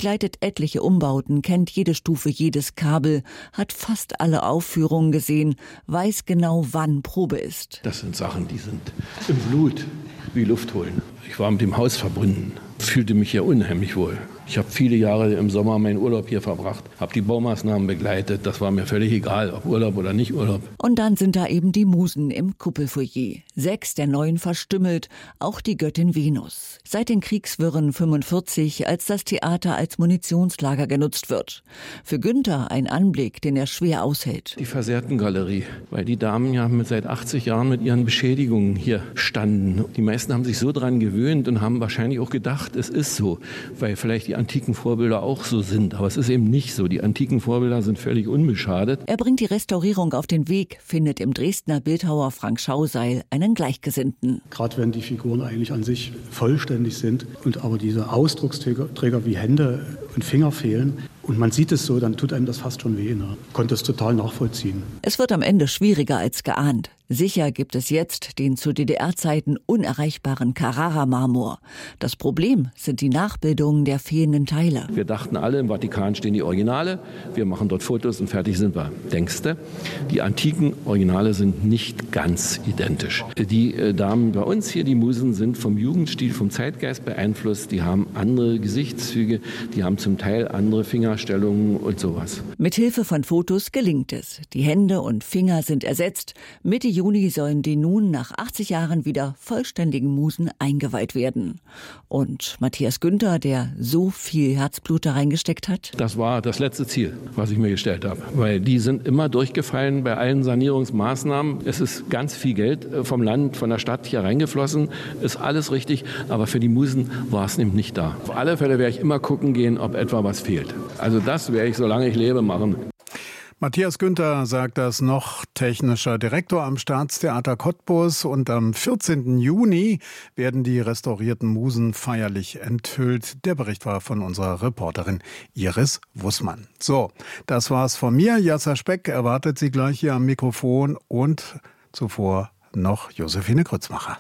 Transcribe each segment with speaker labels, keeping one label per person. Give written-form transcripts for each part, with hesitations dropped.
Speaker 1: begleitet etliche Umbauten, kennt jede Stufe, jedes Kabel, hat fast alle Aufführungen gesehen, weiß genau, wann Probe ist.
Speaker 2: Das sind Sachen, die sind im Blut, wie Luft holen. Ich war mit dem Haus verbunden, fühlte mich hier unheimlich wohl. Ich habe viele Jahre im Sommer meinen Urlaub hier verbracht, habe die Baumaßnahmen begleitet. Das war mir völlig egal, ob Urlaub oder nicht Urlaub.
Speaker 1: Und dann sind da eben die Musen im Kuppelfoyer. 6 der 9 verstümmelt, auch die Göttin Venus. Seit den Kriegswirren 45, als das Theater als Munitionslager genutzt wird. Für Günther ein Anblick, den er schwer aushält.
Speaker 2: Die Versehrtengalerie, weil die Damen ja seit 80 Jahren mit ihren Beschädigungen hier standen. Die meisten haben sich so dran gewöhnt und haben wahrscheinlich auch gedacht, es ist so, weil vielleicht die antiken Vorbilder auch so sind. Aber es ist eben nicht so. Die antiken Vorbilder sind völlig unbeschadet.
Speaker 1: Er bringt die Restaurierung auf den Weg, findet im Dresdner Bildhauer Frank Schauseil einen Gleichgesinnten.
Speaker 3: Gerade wenn die Figuren eigentlich an sich vollständig sind und aber diese Ausdrucksträger wie Hände und Finger fehlen, und man sieht es so, dann tut einem das fast schon weh. Ne? Konnte es total nachvollziehen.
Speaker 1: Es wird am Ende schwieriger als geahnt. Sicher gibt es jetzt den zu DDR-Zeiten unerreichbaren Carrara-Marmor. Das Problem sind die Nachbildungen der fehlenden Teile.
Speaker 2: Wir dachten alle, im Vatikan stehen die Originale. Wir machen dort Fotos und fertig sind wir. Denkste, die antiken Originale sind nicht ganz identisch. Die Damen bei uns hier, die Musen, sind vom Jugendstil, vom Zeitgeist beeinflusst. Die haben andere Gesichtszüge, die haben zum Teil andere Fingerstellungen und sowas.
Speaker 1: Mithilfe von Fotos gelingt es. Die Hände und Finger sind ersetzt. Mitte Juni sollen die nun nach 80 Jahren wieder vollständigen Musen eingeweiht werden. Und Matthias Günther, der so viel Herzblut da reingesteckt hat?
Speaker 2: Das war das letzte Ziel, was ich mir gestellt habe. Weil die sind immer durchgefallen bei allen Sanierungsmaßnahmen. Es ist ganz viel Geld vom Land, von der Stadt hier reingeflossen. Ist alles richtig, aber für die Musen war es nämlich nicht da. Auf alle Fälle werde ich immer gucken gehen, ob etwa was fehlt. Also das werde ich, solange ich lebe, machen.
Speaker 4: Matthias Günther sagt das noch, technischer Direktor am Staatstheater Cottbus. Und am 14. Juni werden die restaurierten Musen feierlich enthüllt. Der Bericht war von unserer Reporterin Iris Wussmann. So, das war's von mir. Jasser Speck erwartet Sie gleich hier am Mikrofon und zuvor noch Josephine Grützmacher.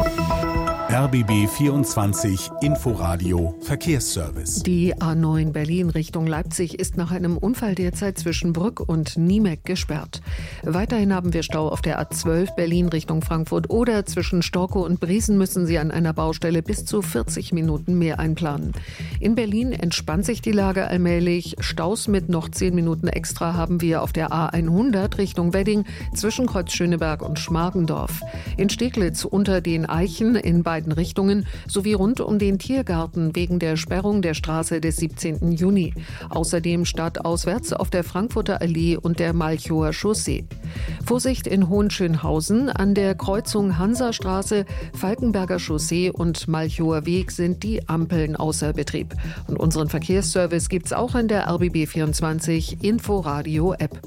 Speaker 5: RBB 24 Inforadio Verkehrsservice.
Speaker 6: Die A9 Berlin Richtung Leipzig ist nach einem Unfall derzeit zwischen Brück und Niemeck gesperrt. Weiterhin haben wir Stau auf der A12 Berlin Richtung Frankfurt oder zwischen Storkow und Briesen müssen Sie an einer Baustelle bis zu 40 Minuten mehr einplanen. In Berlin entspannt sich die Lage allmählich. Staus mit noch 10 Minuten extra haben wir auf der A100 Richtung Wedding zwischen Kreuz Schöneberg und Schmargendorf. In Steglitz unter den Eichen in beiden Richtungen sowie rund um den Tiergarten wegen der Sperrung der Straße des 17. Juni. Außerdem stadtauswärts auf der Frankfurter Allee und der Malchower Chaussee. Vorsicht in Hohenschönhausen an der Kreuzung Hansastraße, Falkenberger Chaussee und Malchower Weg sind die Ampeln außer Betrieb. Und unseren Verkehrsservice gibt's auch in der RBB 24 Inforadio App.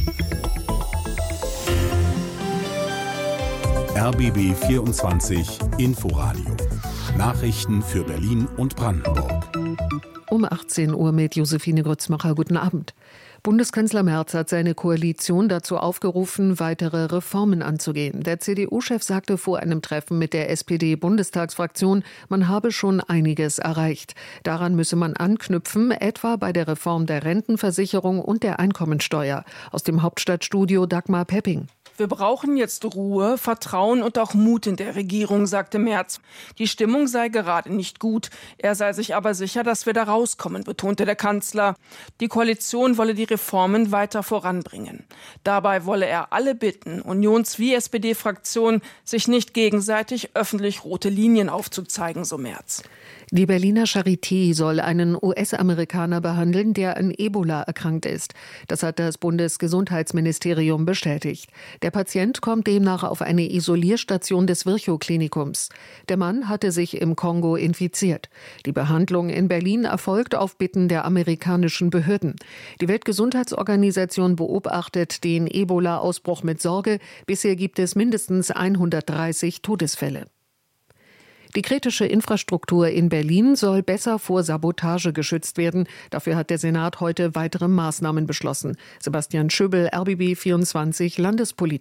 Speaker 5: RBB 24 Inforadio. Nachrichten für Berlin und Brandenburg.
Speaker 6: Um 18 Uhr mit Josephine Grützmacher. Guten Abend. Bundeskanzler Merz hat seine Koalition dazu aufgerufen, weitere Reformen anzugehen. Der CDU-Chef sagte vor einem Treffen mit der SPD-Bundestagsfraktion, man habe schon einiges erreicht. Daran müsse man anknüpfen, etwa bei der Reform der Rentenversicherung und der Einkommensteuer. Aus dem Hauptstadtstudio Dagmar Pepping.
Speaker 7: Wir brauchen jetzt Ruhe, Vertrauen und auch Mut in der Regierung, sagte Merz. Die Stimmung sei gerade nicht gut. Er sei sich aber sicher, dass wir da rauskommen, betonte der Kanzler. Die Koalition wolle die Reformen weiter voranbringen. Dabei wolle er alle bitten, Unions- wie SPD-Fraktion, sich nicht gegenseitig öffentlich rote Linien aufzuzeigen, so Merz.
Speaker 6: Die Berliner Charité soll einen US-Amerikaner behandeln, der an Ebola erkrankt ist. Das hat das Bundesgesundheitsministerium bestätigt. Der Patient kommt demnach auf eine Isolierstation des Virchow-Klinikums. Der Mann hatte sich im Kongo infiziert. Die Behandlung in Berlin erfolgt auf Bitten der amerikanischen Behörden. Die Weltgesundheitsorganisation beobachtet den Ebola-Ausbruch mit Sorge. Bisher gibt es mindestens 130 Todesfälle. Die kritische Infrastruktur in Berlin soll besser vor Sabotage geschützt werden. Dafür hat der Senat heute weitere Maßnahmen beschlossen. Sebastian Schöbel, RBB 24 Landespolitik.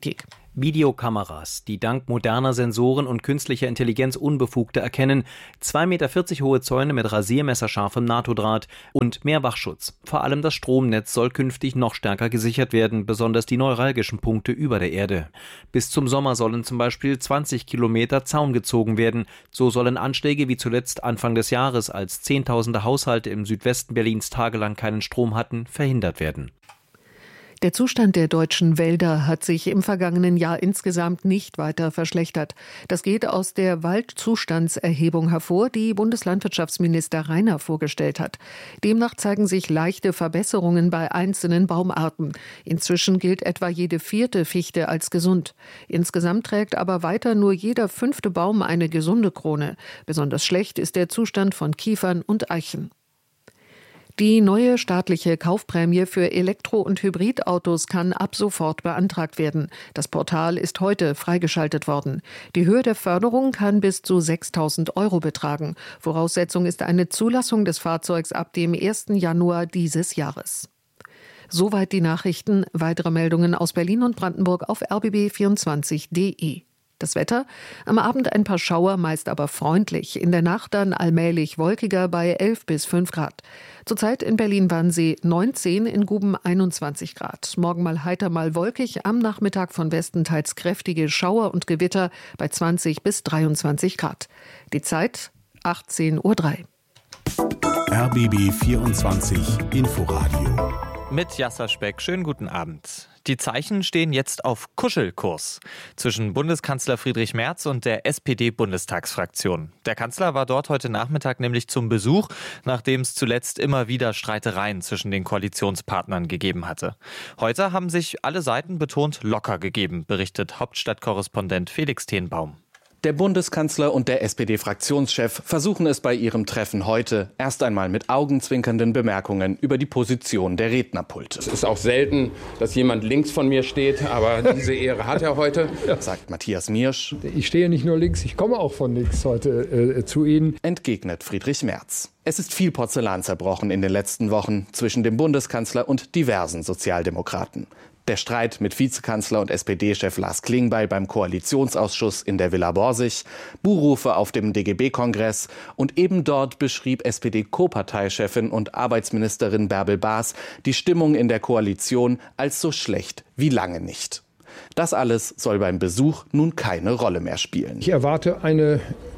Speaker 8: Videokameras, die dank moderner Sensoren und künstlicher Intelligenz Unbefugte erkennen, 2,40 Meter hohe Zäune mit rasiermesserscharfem NATO-Draht und mehr Wachschutz. Vor allem das Stromnetz soll künftig noch stärker gesichert werden, besonders die neuralgischen Punkte über der Erde. Bis zum Sommer sollen zum Beispiel 20 Kilometer Zaun gezogen werden. So sollen Anschläge wie zuletzt Anfang des Jahres, als Zehntausende Haushalte im Südwesten Berlins tagelang keinen Strom hatten, verhindert werden.
Speaker 6: Der Zustand der deutschen Wälder hat sich im vergangenen Jahr insgesamt nicht weiter verschlechtert. Das geht aus der Waldzustandserhebung hervor, die Bundeslandwirtschaftsminister Rainer vorgestellt hat. Demnach zeigen sich leichte Verbesserungen bei einzelnen Baumarten. Inzwischen gilt etwa jede 4. Fichte als gesund. Insgesamt trägt aber weiter nur jeder 5. Baum eine gesunde Krone. Besonders schlecht ist der Zustand von Kiefern und Eichen. Die neue staatliche Kaufprämie für Elektro- und Hybridautos kann ab sofort beantragt werden. Das Portal ist heute freigeschaltet worden. Die Höhe der Förderung kann bis zu 6.000 € betragen. Voraussetzung ist eine Zulassung des Fahrzeugs ab dem 1. Januar dieses Jahres. Soweit die Nachrichten. Weitere Meldungen aus Berlin und Brandenburg auf rbb24.de. Das Wetter: am Abend ein paar Schauer, meist aber freundlich. In der Nacht dann allmählich wolkiger bei 11 bis 5 Grad. Zurzeit in Berlin-Wannsee 19, in Guben 21 Grad. Morgen mal heiter, mal wolkig. Am Nachmittag von Westen teils kräftige Schauer und Gewitter bei 20 bis 23 Grad. Die Zeit 18:03 Uhr.
Speaker 5: RBB 24 Inforadio.
Speaker 9: Mit Jasser Speck, schönen guten Abend. Die Zeichen stehen jetzt auf Kuschelkurs zwischen Bundeskanzler Friedrich Merz und der SPD-Bundestagsfraktion. Der Kanzler war dort heute Nachmittag nämlich zum Besuch, nachdem es zuletzt immer wieder Streitereien zwischen den Koalitionspartnern gegeben hatte. Heute haben sich alle Seiten betont locker gegeben, berichtet Hauptstadtkorrespondent Felix Tenbaum.
Speaker 10: Der Bundeskanzler und der SPD-Fraktionschef versuchen es bei ihrem Treffen heute erst einmal mit augenzwinkernden Bemerkungen über die Position der Rednerpulte.
Speaker 11: Es ist auch selten, dass jemand links von mir steht, aber diese Ehre hat er heute,
Speaker 10: sagt Matthias Miersch.
Speaker 12: Ich stehe nicht nur links, ich komme auch von links heute zu Ihnen,
Speaker 10: entgegnet Friedrich Merz. Es ist viel Porzellan zerbrochen in den letzten Wochen zwischen dem Bundeskanzler und diversen Sozialdemokraten. Der Streit mit Vizekanzler und SPD-Chef Lars Klingbeil beim Koalitionsausschuss in der Villa Borsig, Buhrufe auf dem DGB-Kongress und eben dort beschrieb SPD-Co-Parteichefin und Arbeitsministerin Bärbel Baas die Stimmung in der Koalition als so schlecht wie lange nicht. Das alles soll beim Besuch nun keine Rolle mehr spielen.
Speaker 12: Ich erwarte eine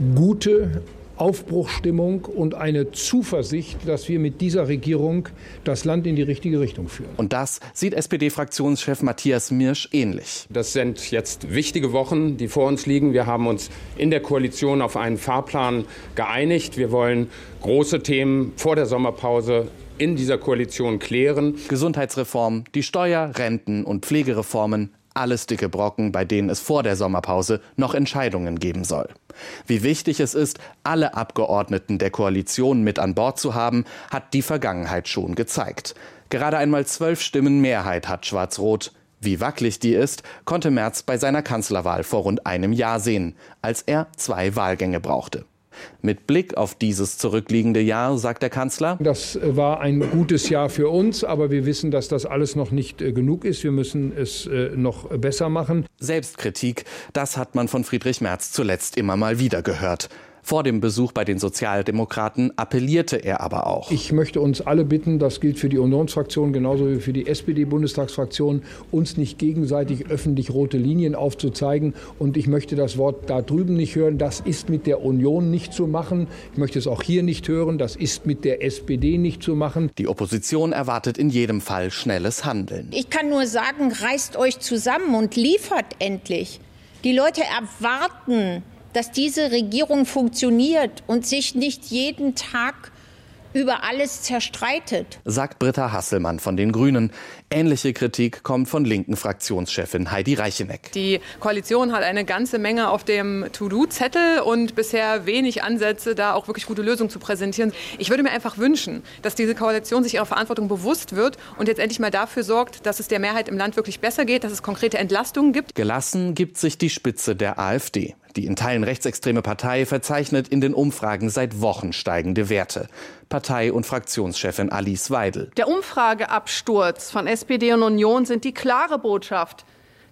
Speaker 12: gute Aufbruchsstimmung und eine Zuversicht, dass wir mit dieser Regierung das Land in die richtige Richtung führen.
Speaker 10: Und das sieht SPD-Fraktionschef Matthias Miersch ähnlich.
Speaker 11: Das sind jetzt wichtige Wochen, die vor uns liegen. Wir haben uns in der Koalition auf einen Fahrplan geeinigt. Wir wollen große Themen vor der Sommerpause in dieser Koalition klären.
Speaker 10: Gesundheitsreform, die Steuer-, Renten- und Pflegereformen. Alles dicke Brocken, bei denen es vor der Sommerpause noch Entscheidungen geben soll. Wie wichtig es ist, alle Abgeordneten der Koalition mit an Bord zu haben, hat die Vergangenheit schon gezeigt. Gerade einmal 12 Stimmen Mehrheit hat Schwarz-Rot. Wie wackelig die ist, konnte Merz bei seiner Kanzlerwahl vor rund einem Jahr sehen, als er 2 Wahlgänge brauchte. Mit Blick auf dieses zurückliegende Jahr, sagt der Kanzler:
Speaker 12: Das war ein gutes Jahr für uns, aber wir wissen, dass das alles noch nicht genug ist. Wir müssen es noch besser machen.
Speaker 10: Selbstkritik, das hat man von Friedrich Merz zuletzt immer mal wieder gehört. Vor dem Besuch bei den Sozialdemokraten appellierte er aber auch.
Speaker 12: Ich möchte uns alle bitten, das gilt für die Unionsfraktion genauso wie für die SPD-Bundestagsfraktion, uns nicht gegenseitig öffentlich rote Linien aufzuzeigen. Und ich möchte das Wort da drüben nicht hören. Das ist mit der Union nicht zu machen. Ich möchte es auch hier nicht hören. Das ist mit der SPD nicht zu machen.
Speaker 10: Die Opposition erwartet in jedem Fall schnelles Handeln.
Speaker 13: Ich kann nur sagen, reißt euch zusammen und liefert endlich. Die Leute erwarten, dass diese Regierung funktioniert und sich nicht jeden Tag über alles zerstreitet,
Speaker 10: sagt Britta Hasselmann von den Grünen. Ähnliche Kritik kommt von linken Fraktionschefin Heidi Reicheneck.
Speaker 14: Die Koalition hat eine ganze Menge auf dem To-Do-Zettel und bisher wenig Ansätze, da auch wirklich gute Lösungen zu präsentieren. Ich würde mir einfach wünschen, dass diese Koalition sich ihrer Verantwortung bewusst wird und jetzt endlich mal dafür sorgt, dass es der Mehrheit im Land wirklich besser geht, dass es konkrete Entlastungen gibt.
Speaker 10: Gelassen gibt sich die Spitze der AfD. Die in Teilen rechtsextreme Partei verzeichnet in den Umfragen seit Wochen steigende Werte. Partei- und Fraktionschefin Alice Weidel.
Speaker 15: Der Umfrageabsturz von SPD und Union sind die klare Botschaft,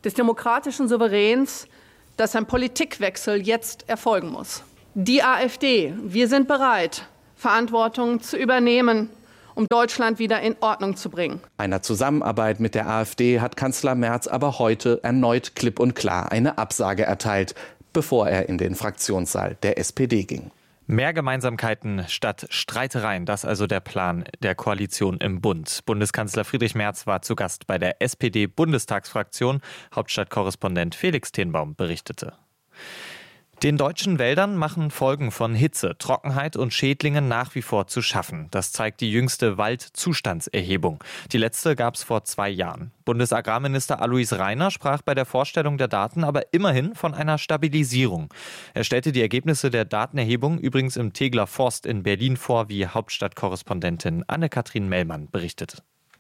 Speaker 15: des demokratischen Souveräns, dass ein Politikwechsel jetzt erfolgen muss. Die AfD, wir sind bereit, Verantwortung zu übernehmen, um Deutschland wieder in Ordnung zu bringen.
Speaker 10: Einer Zusammenarbeit mit der AfD hat Kanzler Merz aber heute erneut klipp und klar eine Absage erteilt, bevor er in den Fraktionssaal der SPD ging.
Speaker 9: Mehr Gemeinsamkeiten statt Streitereien, das also der Plan der Koalition im Bund. Bundeskanzler Friedrich Merz war zu Gast bei der SPD-Bundestagsfraktion. Hauptstadtkorrespondent Felix Tenbaum berichtete. Den deutschen Wäldern machen Folgen von Hitze, Trockenheit und Schädlingen nach wie vor zu schaffen. Das zeigt die jüngste Waldzustandserhebung. Die letzte gab es vor 2 Jahren. Bundesagrarminister Alois Rainer sprach bei der Vorstellung der Daten aber immerhin von einer Stabilisierung. Er stellte die Ergebnisse der Datenerhebung übrigens im Tegeler Forst in Berlin vor, wie Hauptstadtkorrespondentin Anne-Kathrin Mellmann berichtete.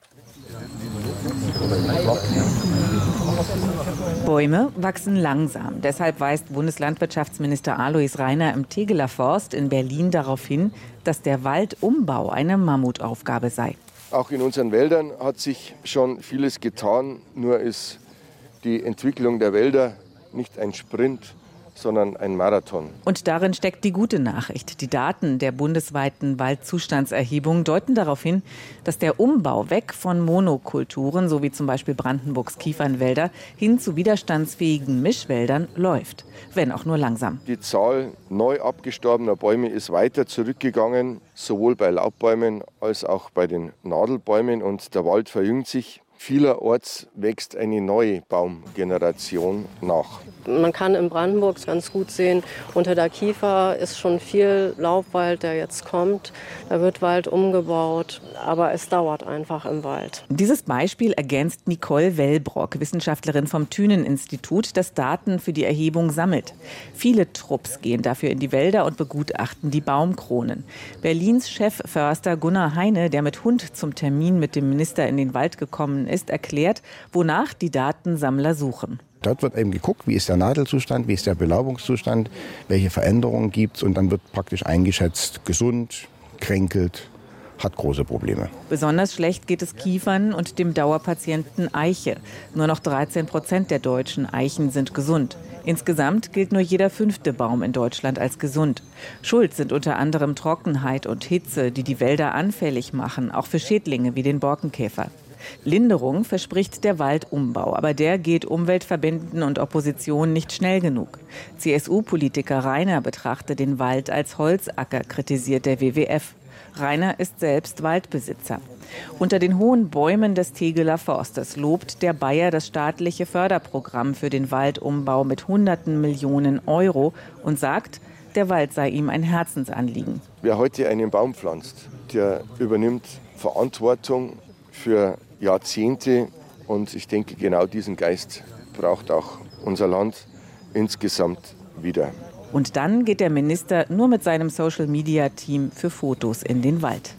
Speaker 16: Bäume wachsen langsam. Deshalb weist Bundeslandwirtschaftsminister Alois Rainer im Tegeler Forst in Berlin darauf hin, dass der Waldumbau eine Mammutaufgabe sei.
Speaker 17: Auch in unseren Wäldern hat sich schon vieles getan. Nur ist die Entwicklung der Wälder nicht ein Sprint, sondern ein Marathon.
Speaker 16: Und darin steckt die gute Nachricht. Die Daten der bundesweiten Waldzustandserhebung deuten darauf hin, dass der Umbau weg von Monokulturen, so wie zum Beispiel Brandenburgs Kiefernwälder, hin zu widerstandsfähigen Mischwäldern läuft, wenn auch nur langsam.
Speaker 17: Die Zahl neu abgestorbener Bäume ist weiter zurückgegangen, sowohl bei Laubbäumen als auch bei den Nadelbäumen, und der Wald verjüngt sich. Vielerorts wächst eine neue Baumgeneration nach.
Speaker 18: Man kann in Brandenburg ganz gut sehen, unter der Kiefer ist schon viel Laubwald, der jetzt kommt. Da wird Wald umgebaut, aber es dauert einfach im Wald.
Speaker 16: Dieses Beispiel ergänzt Nicole Wellbrock, Wissenschaftlerin vom Thünen-Institut, das Daten für die Erhebung sammelt. Viele Trupps gehen dafür in die Wälder und begutachten die Baumkronen. Berlins Chefförster Gunnar Heine, der mit Hund zum Termin mit dem Minister in den Wald gekommen ist, erklärt, wonach die Datensammler suchen.
Speaker 19: Dort wird eben geguckt, wie ist der Nadelzustand, wie ist der Belaubungszustand, welche Veränderungen gibt es, und dann wird praktisch eingeschätzt, gesund, kränkelt, hat große Probleme.
Speaker 16: Besonders schlecht geht es Kiefern und dem Dauerpatienten Eiche. Nur noch 13% der deutschen Eichen sind gesund. Insgesamt gilt nur jeder 5. Baum in Deutschland als gesund. Schuld sind unter anderem Trockenheit und Hitze, die die Wälder anfällig machen, auch für Schädlinge wie den Borkenkäfer. Linderung verspricht der Waldumbau, aber der geht Umweltverbänden und Opposition nicht schnell genug. CSU-Politiker Rainer betrachte den Wald als Holzacker, kritisiert der WWF. Rainer ist selbst Waldbesitzer. Unter den hohen Bäumen des Tegeler Forstes lobt der Bayer das staatliche Förderprogramm für den Waldumbau mit Hunderten Millionen Euro und sagt, der Wald sei ihm ein Herzensanliegen.
Speaker 17: Wer heute einen Baum pflanzt, der übernimmt Verantwortung für Jahrzehnte, und ich denke, genau diesen Geist braucht auch unser Land insgesamt wieder.
Speaker 16: Und dann geht der Minister nur mit seinem Social-Media-Team für Fotos in den Wald.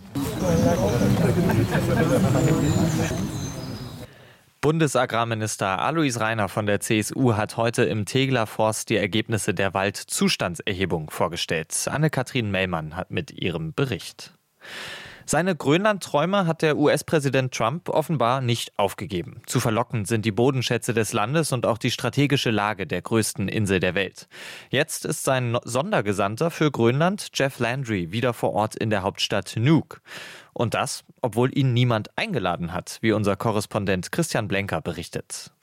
Speaker 9: Bundesagrarminister Alois Rainer von der CSU hat heute im Tegeler Forst die Ergebnisse der Waldzustandserhebung vorgestellt. Anne-Kathrin Mellmann hat mit ihrem Bericht. Seine Grönland-Träume hat der US-Präsident Trump offenbar nicht aufgegeben. Zu verlockend sind die Bodenschätze des Landes und auch die strategische Lage der größten Insel der Welt. Jetzt ist sein Sondergesandter für Grönland, Jeff Landry, wieder vor Ort in der Hauptstadt Nuuk. Und das, obwohl ihn niemand eingeladen hat, wie unser Korrespondent Christian Blenker berichtet.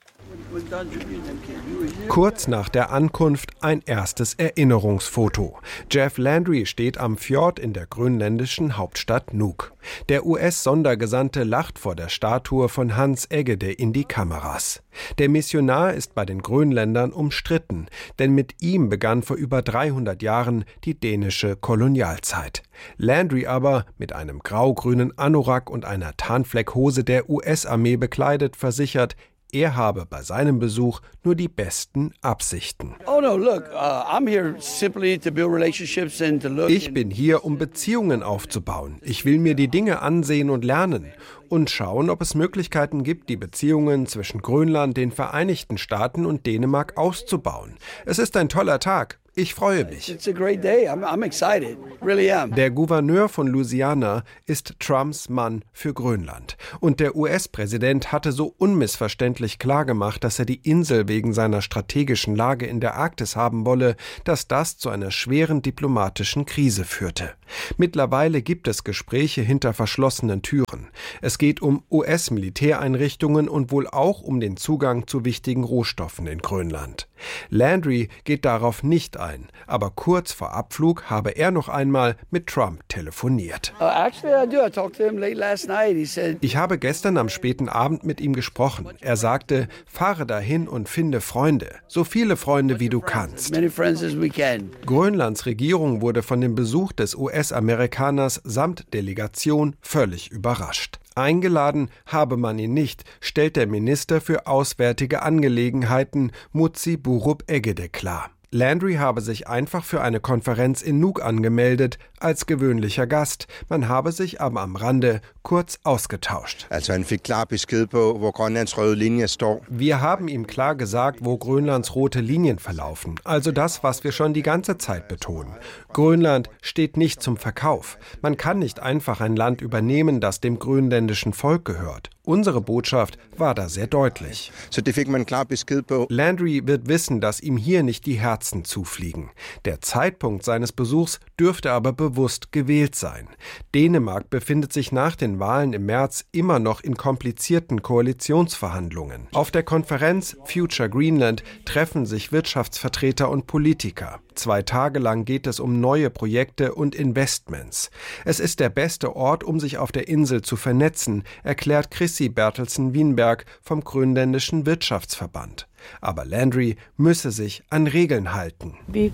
Speaker 20: Kurz nach der Ankunft ein erstes Erinnerungsfoto. Jeff Landry steht am Fjord in der grönländischen Hauptstadt Nuuk. Der US-Sondergesandte lacht vor der Statue von Hans Eggede in die Kameras. Der Missionar ist bei den Grönländern umstritten, denn mit ihm begann vor über 300 Jahren die dänische Kolonialzeit. Landry aber, mit einem grau-grünen Anorak und einer Tarnfleckhose der US-Armee bekleidet, versichert, er habe bei seinem Besuch nur die besten Absichten. Ich bin hier, um Beziehungen aufzubauen. Ich will mir die Dinge ansehen und lernen und schauen, ob es Möglichkeiten gibt, die Beziehungen zwischen Grönland, den Vereinigten Staaten und Dänemark auszubauen. Es ist ein toller Tag. Ich freue mich. Der Gouverneur von Louisiana ist Trumps Mann für Grönland. Und der US-Präsident hatte so unmissverständlich klargemacht, dass er die Insel wegen seiner strategischen Lage in der Arktis haben wolle, dass das zu einer schweren diplomatischen Krise führte. Mittlerweile gibt es Gespräche hinter verschlossenen Türen. Es geht um US-Militäreinrichtungen und wohl auch um den Zugang zu wichtigen Rohstoffen in Grönland. Landry geht darauf nicht ein, aber kurz vor Abflug habe er noch einmal mit Trump telefoniert. Ich habe gestern am späten Abend mit ihm gesprochen. Er sagte, fahre dahin und finde Freunde, so viele Freunde wie du kannst. Grönlands Regierung wurde von dem Besuch des US-Amerikaners samt Delegation völlig überrascht. Eingeladen habe man ihn nicht, stellt der Minister für Auswärtige Angelegenheiten Mutsi Burup Egede klar. Landry habe sich einfach für eine Konferenz in Nuuk angemeldet, als gewöhnlicher Gast. Man habe sich aber am Rande kurz ausgetauscht. Wir haben ihm klar gesagt, wo Grönlands rote Linien verlaufen. Also das, was wir schon die ganze Zeit betonen. Grönland steht nicht zum Verkauf. Man kann nicht einfach ein Land übernehmen, das dem grönländischen Volk gehört. Unsere Botschaft war da sehr deutlich. Landry wird wissen, dass ihm hier nicht die Herzen zufliegen. Der Zeitpunkt seines Besuchs dürfte aber bewusst gewählt sein. Dänemark befindet sich nach den Wahlen im März immer noch in komplizierten Koalitionsverhandlungen. Auf der Konferenz Future Greenland treffen sich Wirtschaftsvertreter und Politiker. 2 Tage lang geht es um neue Projekte und Investments. Es ist der beste Ort, um sich auf der Insel zu vernetzen, erklärt Chrissy Bertelsen-Wienberg vom Grönländischen Wirtschaftsverband. Aber Landry müsse sich an Regeln halten. Wir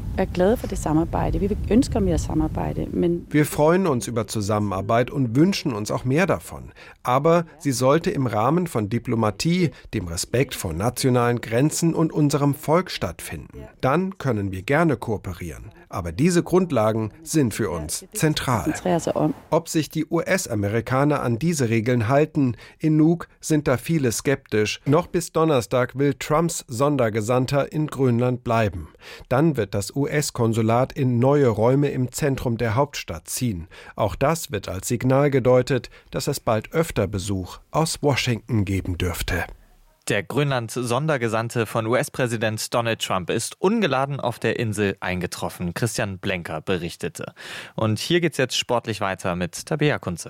Speaker 20: freuen uns über Zusammenarbeit und wünschen uns auch mehr davon. Aber sie sollte im Rahmen von Diplomatie, dem Respekt vor nationalen Grenzen und unserem Volk stattfinden. Dann können wir gerne kooperieren. Aber diese Grundlagen sind für uns zentral. Ob sich die US-Amerikaner an diese Regeln halten, in Nuuk sind da viele skeptisch. Noch bis Donnerstag will Trumps Sondergesandter in Grönland bleiben. Dann wird das US-Konsulat in neue Räume im Zentrum der Hauptstadt ziehen. Auch das wird als Signal gedeutet, dass es bald öfter Besuch aus Washington geben dürfte.
Speaker 9: Der Grönland-Sondergesandte von US-Präsident Donald Trump ist ungeladen auf der Insel eingetroffen. Christian Blenker berichtete. Und hier geht's jetzt sportlich weiter mit Tabea Kunze.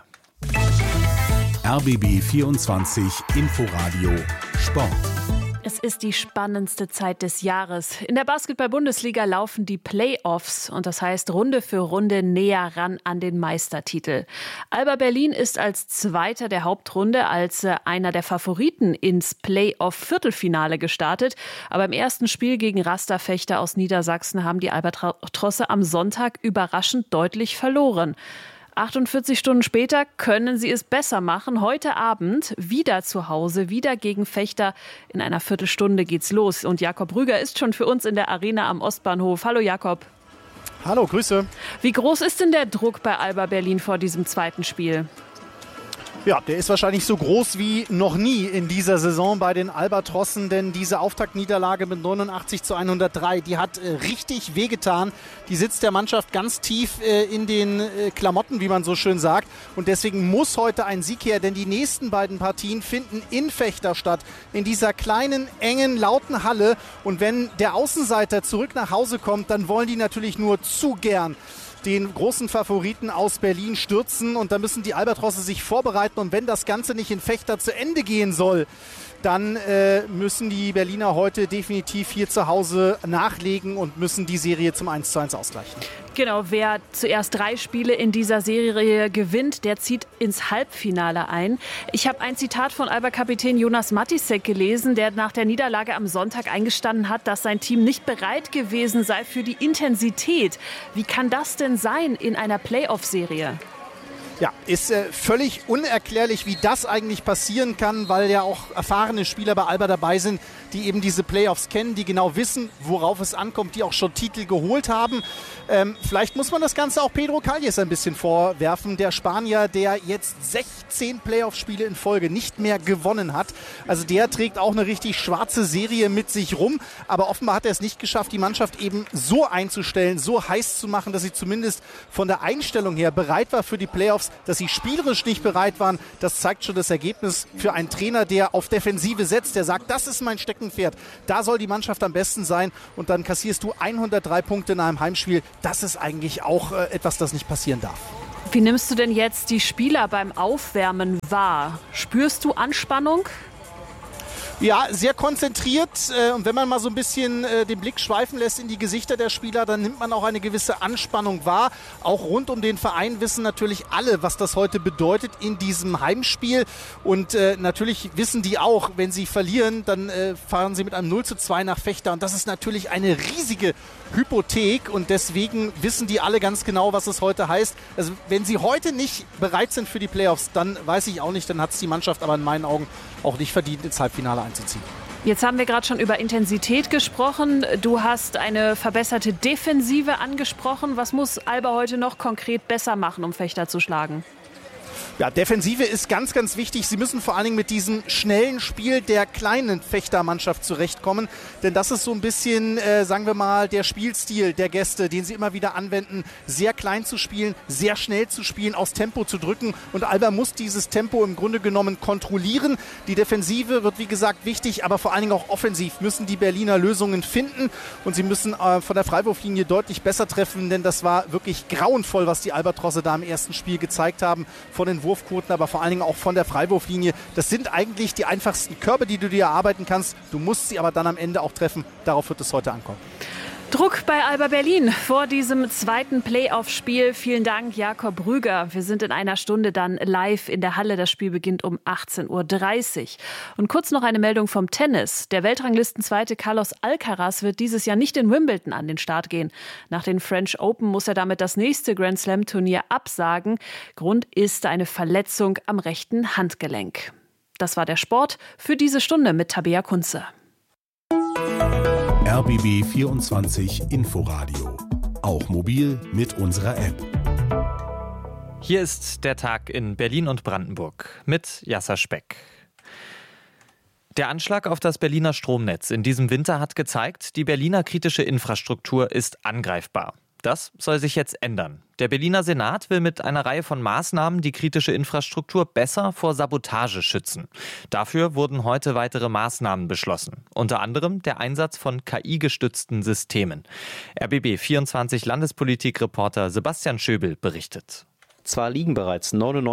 Speaker 5: RBB 24 Inforadio Sport.
Speaker 21: Es ist die spannendste Zeit des Jahres. In der Basketball-Bundesliga laufen die Playoffs und das heißt Runde für Runde näher ran an den Meistertitel. Alba Berlin ist als Zweiter der Hauptrunde als einer der Favoriten ins Playoff-Viertelfinale gestartet. Aber im ersten Spiel gegen Rasterfechter aus Niedersachsen haben die Albatrosse am Sonntag überraschend deutlich verloren. 48 Stunden später können sie es besser machen. Heute Abend wieder zu Hause, wieder gegen Fechter. In einer Viertelstunde geht's los. Und Jakob Rüger ist schon für uns in der Arena am Ostbahnhof. Hallo Jakob.
Speaker 22: Hallo, Grüße.
Speaker 21: Wie groß ist denn der Druck bei Alba Berlin vor diesem zweiten Spiel?
Speaker 22: Ja, der ist wahrscheinlich so groß wie noch nie in dieser Saison bei den Albatrossen, denn diese Auftaktniederlage mit 89-103, die hat richtig wehgetan. Die sitzt der Mannschaft ganz tief in den Klamotten, wie man so schön sagt. Und deswegen muss heute ein Sieg her, denn die nächsten beiden Partien finden in Fechter statt, in dieser kleinen, engen, lauten Halle. Und wenn der Außenseiter zurück nach Hause kommt, dann wollen die natürlich nur zu gern den großen Favoriten aus Berlin stürzen und da müssen die Albatrosse sich vorbereiten und wenn das Ganze nicht in Fechter zu Ende gehen soll, dann müssen die Berliner heute definitiv hier zu Hause nachlegen und müssen die Serie zum 1:1 ausgleichen.
Speaker 21: Genau, wer zuerst 3 Spiele in dieser Serie gewinnt, der zieht ins Halbfinale ein. Ich habe ein Zitat von Alba-Kapitän Jonas Matisek gelesen, der nach der Niederlage am Sonntag eingestanden hat, dass sein Team nicht bereit gewesen sei für die Intensität. Wie kann das denn sein in einer Playoff-Serie?
Speaker 22: Ja, ist völlig unerklärlich, wie das eigentlich passieren kann, weil ja auch erfahrene Spieler bei Alba dabei sind, die eben diese Playoffs kennen, die genau wissen, worauf es ankommt, die auch schon Titel geholt haben. Vielleicht muss man das Ganze auch Pedro Calles ein bisschen vorwerfen, der Spanier, der jetzt 16 Playoff-Spiele in Folge nicht mehr gewonnen hat. Also der trägt auch eine richtig schwarze Serie mit sich rum, aber offenbar hat er es nicht geschafft, die Mannschaft eben so einzustellen, so heiß zu machen, dass sie zumindest von der Einstellung her bereit war für die Playoffs. Dass sie spielerisch nicht bereit waren, das zeigt schon das Ergebnis für einen Trainer, der auf Defensive setzt, der sagt, das ist mein Steckenpferd, da soll die Mannschaft am besten sein und dann kassierst du 103 Punkte in einem Heimspiel. Das ist eigentlich auch etwas, das nicht passieren darf.
Speaker 21: Wie nimmst du denn jetzt die Spieler beim Aufwärmen wahr? Spürst du Anspannung?
Speaker 22: Ja, sehr konzentriert und wenn man mal so ein bisschen den Blick schweifen lässt in die Gesichter der Spieler, dann nimmt man auch eine gewisse Anspannung wahr. Auch rund um den Verein wissen natürlich alle, was das heute bedeutet in diesem Heimspiel und natürlich wissen die auch, wenn sie verlieren, dann fahren sie mit einem 0:2 nach Vechta und das ist natürlich eine riesige Hypothek und deswegen wissen die alle ganz genau, was es heute heißt. Also wenn sie heute nicht bereit sind für die Playoffs, dann weiß ich auch nicht, dann hat es die Mannschaft aber in meinen Augen auch nicht verdient, ins Halbfinale einzuziehen.
Speaker 21: Jetzt haben wir gerade schon über Intensität gesprochen. Du hast eine verbesserte Defensive angesprochen. Was muss Alba heute noch konkret besser machen, um Vechta zu schlagen?
Speaker 22: Ja, Defensive ist ganz, ganz wichtig. Sie müssen vor allen Dingen mit diesem schnellen Spiel der kleinen Vechta-Mannschaft zurechtkommen. Denn das ist so ein bisschen, sagen wir mal, der Spielstil der Gäste, den sie immer wieder anwenden. Sehr klein zu spielen, sehr schnell zu spielen, aufs Tempo zu drücken. Und Alba muss dieses Tempo im Grunde genommen kontrollieren. Die Defensive wird, wie gesagt, wichtig, aber vor allen Dingen auch offensiv müssen die Berliner Lösungen finden. Und sie müssen von der Freiwurflinie deutlich besser treffen, denn das war wirklich grauenvoll, was die Albatrosse da im ersten Spiel gezeigt haben. Von den Wurfquoten, aber vor allen Dingen auch von der Freiwurflinie. Das sind eigentlich die einfachsten Körbe, die du dir erarbeiten kannst. Du musst sie aber dann am Ende auch treffen. Darauf wird es heute ankommen.
Speaker 21: Druck bei Alba Berlin vor diesem zweiten Playoff-Spiel. Vielen Dank, Jakob Rüger. Wir sind in einer Stunde dann live in der Halle. Das Spiel beginnt um 18:30 Uhr. Und kurz noch eine Meldung vom Tennis. Der Weltranglistenzweite Carlos Alcaraz wird dieses Jahr nicht in Wimbledon an den Start gehen. Nach den French Open muss er damit das nächste Grand Slam-Turnier absagen. Grund ist eine Verletzung am rechten Handgelenk. Das war der Sport für diese Stunde mit Tabea Kunze.
Speaker 5: RBB 24 Inforadio. Auch mobil mit unserer App.
Speaker 9: Hier ist der Tag in Berlin und Brandenburg mit Jasser Speck. Der Anschlag auf das Berliner Stromnetz in diesem Winter hat gezeigt, die Berliner kritische Infrastruktur ist angreifbar. Das soll sich jetzt ändern. Der Berliner Senat will mit einer Reihe von Maßnahmen die kritische Infrastruktur besser vor Sabotage schützen. Dafür wurden heute weitere Maßnahmen beschlossen. Unter anderem der Einsatz von KI-gestützten Systemen. RBB 24 Landespolitik-Reporter Sebastian Schöbel berichtet.
Speaker 8: Zwar liegen bereits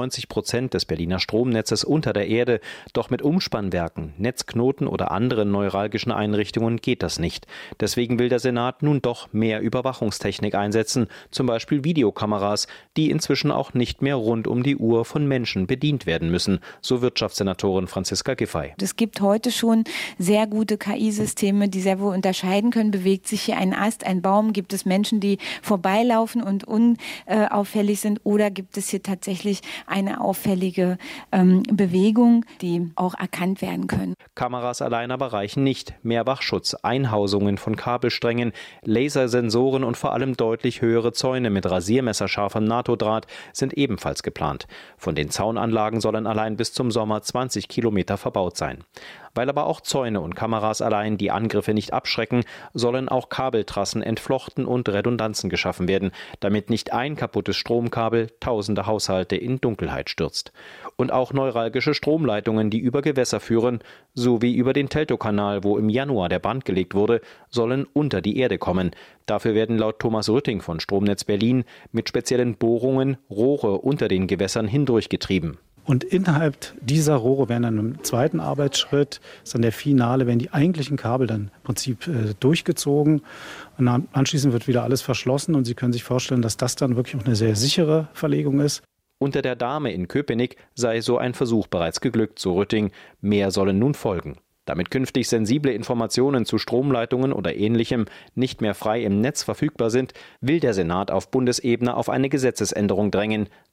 Speaker 8: 99% des Berliner Stromnetzes unter der Erde, doch mit Umspannwerken, Netzknoten oder anderen neuralgischen Einrichtungen geht das nicht. Deswegen will der Senat nun doch mehr Überwachungstechnik einsetzen, zum Beispiel Videokameras, die inzwischen auch nicht mehr rund um die Uhr von Menschen bedient werden müssen, so Wirtschaftssenatorin Franziska Giffey.
Speaker 1: Es gibt heute schon sehr gute KI-Systeme, die sehr wohl unterscheiden können, bewegt sich hier ein Ast, ein Baum, gibt es Menschen, die vorbeilaufen und unauffällig sind, oder gibt es hier tatsächlich eine auffällige Bewegung, die auch erkannt werden können.
Speaker 8: Kameras allein aber reichen nicht. Mehr Wachschutz, Einhausungen von Kabelsträngen, Lasersensoren und vor allem deutlich höhere Zäune mit rasiermesserscharfem NATO-Draht sind ebenfalls geplant. Von den Zaunanlagen sollen allein bis zum Sommer 20 Kilometer verbaut sein. Weil aber auch Zäune und Kameras allein die Angriffe nicht abschrecken, sollen auch Kabeltrassen entflochten und Redundanzen geschaffen werden, damit nicht ein kaputtes Stromkabel tausende Haushalte in Dunkelheit stürzt. Und auch neuralgische Stromleitungen, die über Gewässer führen, sowie über den Teltowkanal, wo im Januar der Brand gelegt wurde, sollen unter die Erde kommen. Dafür werden laut Thomas Rütting von Stromnetz Berlin mit speziellen Bohrungen Rohre unter den Gewässern hindurchgetrieben.
Speaker 3: Und innerhalb dieser Rohre werden dann im zweiten Arbeitsschritt, das ist dann der Finale, werden die eigentlichen Kabel dann im Prinzip durchgezogen. Und anschließend wird wieder alles verschlossen und Sie können sich vorstellen, dass das dann wirklich auch eine sehr sichere Verlegung ist.
Speaker 8: Unter der Dame in Köpenick sei so ein Versuch bereits geglückt, so Rütting. Mehr sollen nun folgen. Damit künftig sensible Informationen zu Stromleitungen oder Ähnlichem nicht mehr frei im Netz verfügbar sind, will der Senat auf Bundesebene auf eine Gesetzesänderung drängen.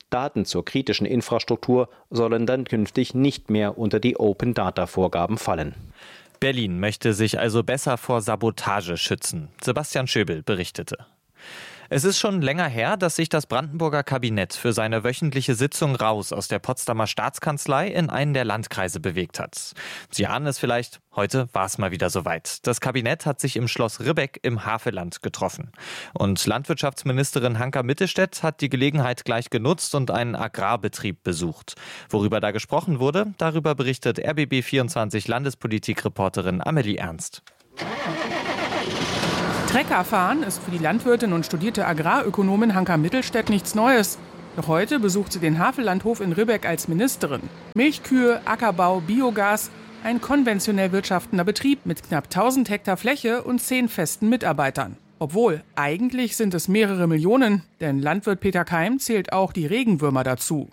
Speaker 8: Daten zur kritischen Infrastruktur sollen dann künftig nicht mehr unter die Open-Data-Vorgaben fallen.
Speaker 9: Berlin möchte sich also besser vor Sabotage schützen. Sebastian Schöbel berichtete. Es ist schon länger her, dass sich das Brandenburger Kabinett für seine wöchentliche Sitzung raus aus der Potsdamer Staatskanzlei in einen der Landkreise bewegt hat. Sie ahnen es vielleicht, heute war es mal wieder soweit. Das Kabinett hat sich im Schloss Ribbeck im Havelland getroffen. Und Landwirtschaftsministerin Hanka Mittelstädt hat die Gelegenheit gleich genutzt und einen Agrarbetrieb besucht. Worüber da gesprochen wurde, darüber berichtet RBB24 Landespolitik-Reporterin Amelie Ernst.
Speaker 2: Treckerfahren ist für die Landwirtin und studierte Agrarökonomin Hanka Mittelstädt nichts Neues. Doch heute besucht sie den Havellandhof in Ribbeck als Ministerin. Milchkühe, Ackerbau, Biogas, ein konventionell wirtschaftender Betrieb mit knapp 1000 Hektar Fläche und 10 festen Mitarbeitern. Obwohl, eigentlich sind es mehrere Millionen, denn Landwirt Peter Keim zählt auch die Regenwürmer dazu.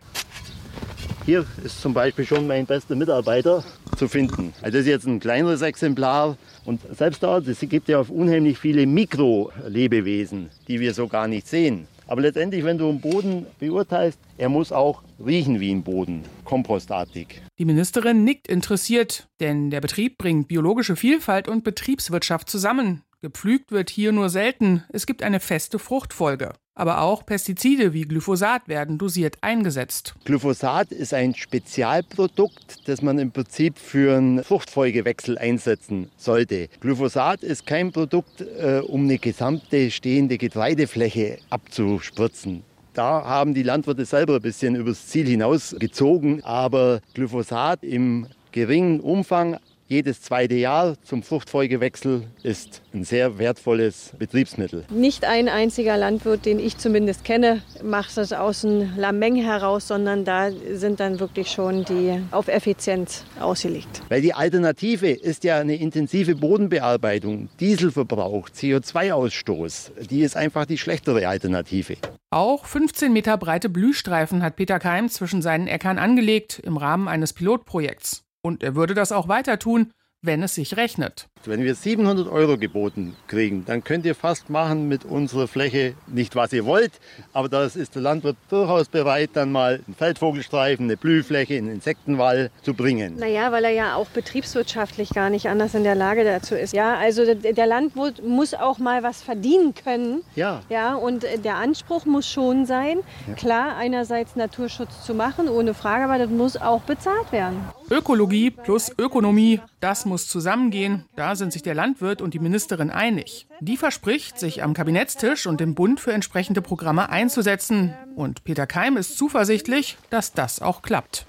Speaker 4: Hier ist zum Beispiel schon mein bester Mitarbeiter zu finden. Also das ist jetzt ein kleineres Exemplar. Und selbst da, es gibt ja unheimlich viele Mikrolebewesen, die wir so gar nicht sehen. Aber letztendlich, wenn du einen Boden beurteilst, er muss auch riechen wie ein Boden, kompostartig.
Speaker 2: Die Ministerin nickt interessiert, denn der Betrieb bringt biologische Vielfalt und Betriebswirtschaft zusammen. Gepflügt wird hier nur selten, es gibt eine feste Fruchtfolge. Aber auch Pestizide wie Glyphosat werden dosiert eingesetzt.
Speaker 4: Glyphosat ist ein Spezialprodukt, das man im Prinzip für einen Fruchtfolgewechsel einsetzen sollte. Glyphosat ist kein Produkt, um eine gesamte stehende Getreidefläche abzuspritzen. Da haben die Landwirte selber ein bisschen übers Ziel hinausgezogen. Aber Glyphosat im geringen Umfang, jedes zweite Jahr zum Fruchtfolgewechsel, ist ein sehr wertvolles Betriebsmittel.
Speaker 23: Nicht ein einziger Landwirt, den ich zumindest kenne, macht das aus einem Lameng heraus, sondern da sind dann wirklich schon die auf Effizienz ausgelegt.
Speaker 4: Weil die Alternative ist ja eine intensive Bodenbearbeitung, Dieselverbrauch, CO2-Ausstoß. Die ist einfach die schlechtere Alternative.
Speaker 2: Auch 15 Meter breite Blühstreifen hat Peter Keim zwischen seinen Äckern angelegt im Rahmen eines Pilotprojekts. Und er würde das auch weiter tun, wenn es sich rechnet.
Speaker 4: Wenn wir 700 € geboten kriegen, dann könnt ihr fast machen mit unserer Fläche nicht, was ihr wollt. Aber da ist der Landwirt durchaus bereit, dann mal einen Feldvogelstreifen, eine Blühfläche, einen Insektenwall zu bringen.
Speaker 23: Naja, weil er ja auch betriebswirtschaftlich gar nicht anders in der Lage dazu ist. Ja, also der Landwirt muss auch mal was verdienen können.
Speaker 4: Ja.
Speaker 23: Ja, und der Anspruch muss schon sein, klar, einerseits Naturschutz zu machen, ohne Frage, aber das muss auch bezahlt werden.
Speaker 2: Ökologie plus Ökonomie, das muss zusammengehen. Da sind sich der Landwirt und die Ministerin einig. Die verspricht, sich am Kabinettstisch und im Bund für entsprechende Programme einzusetzen. Und Peter Keim ist zuversichtlich, dass das auch klappt.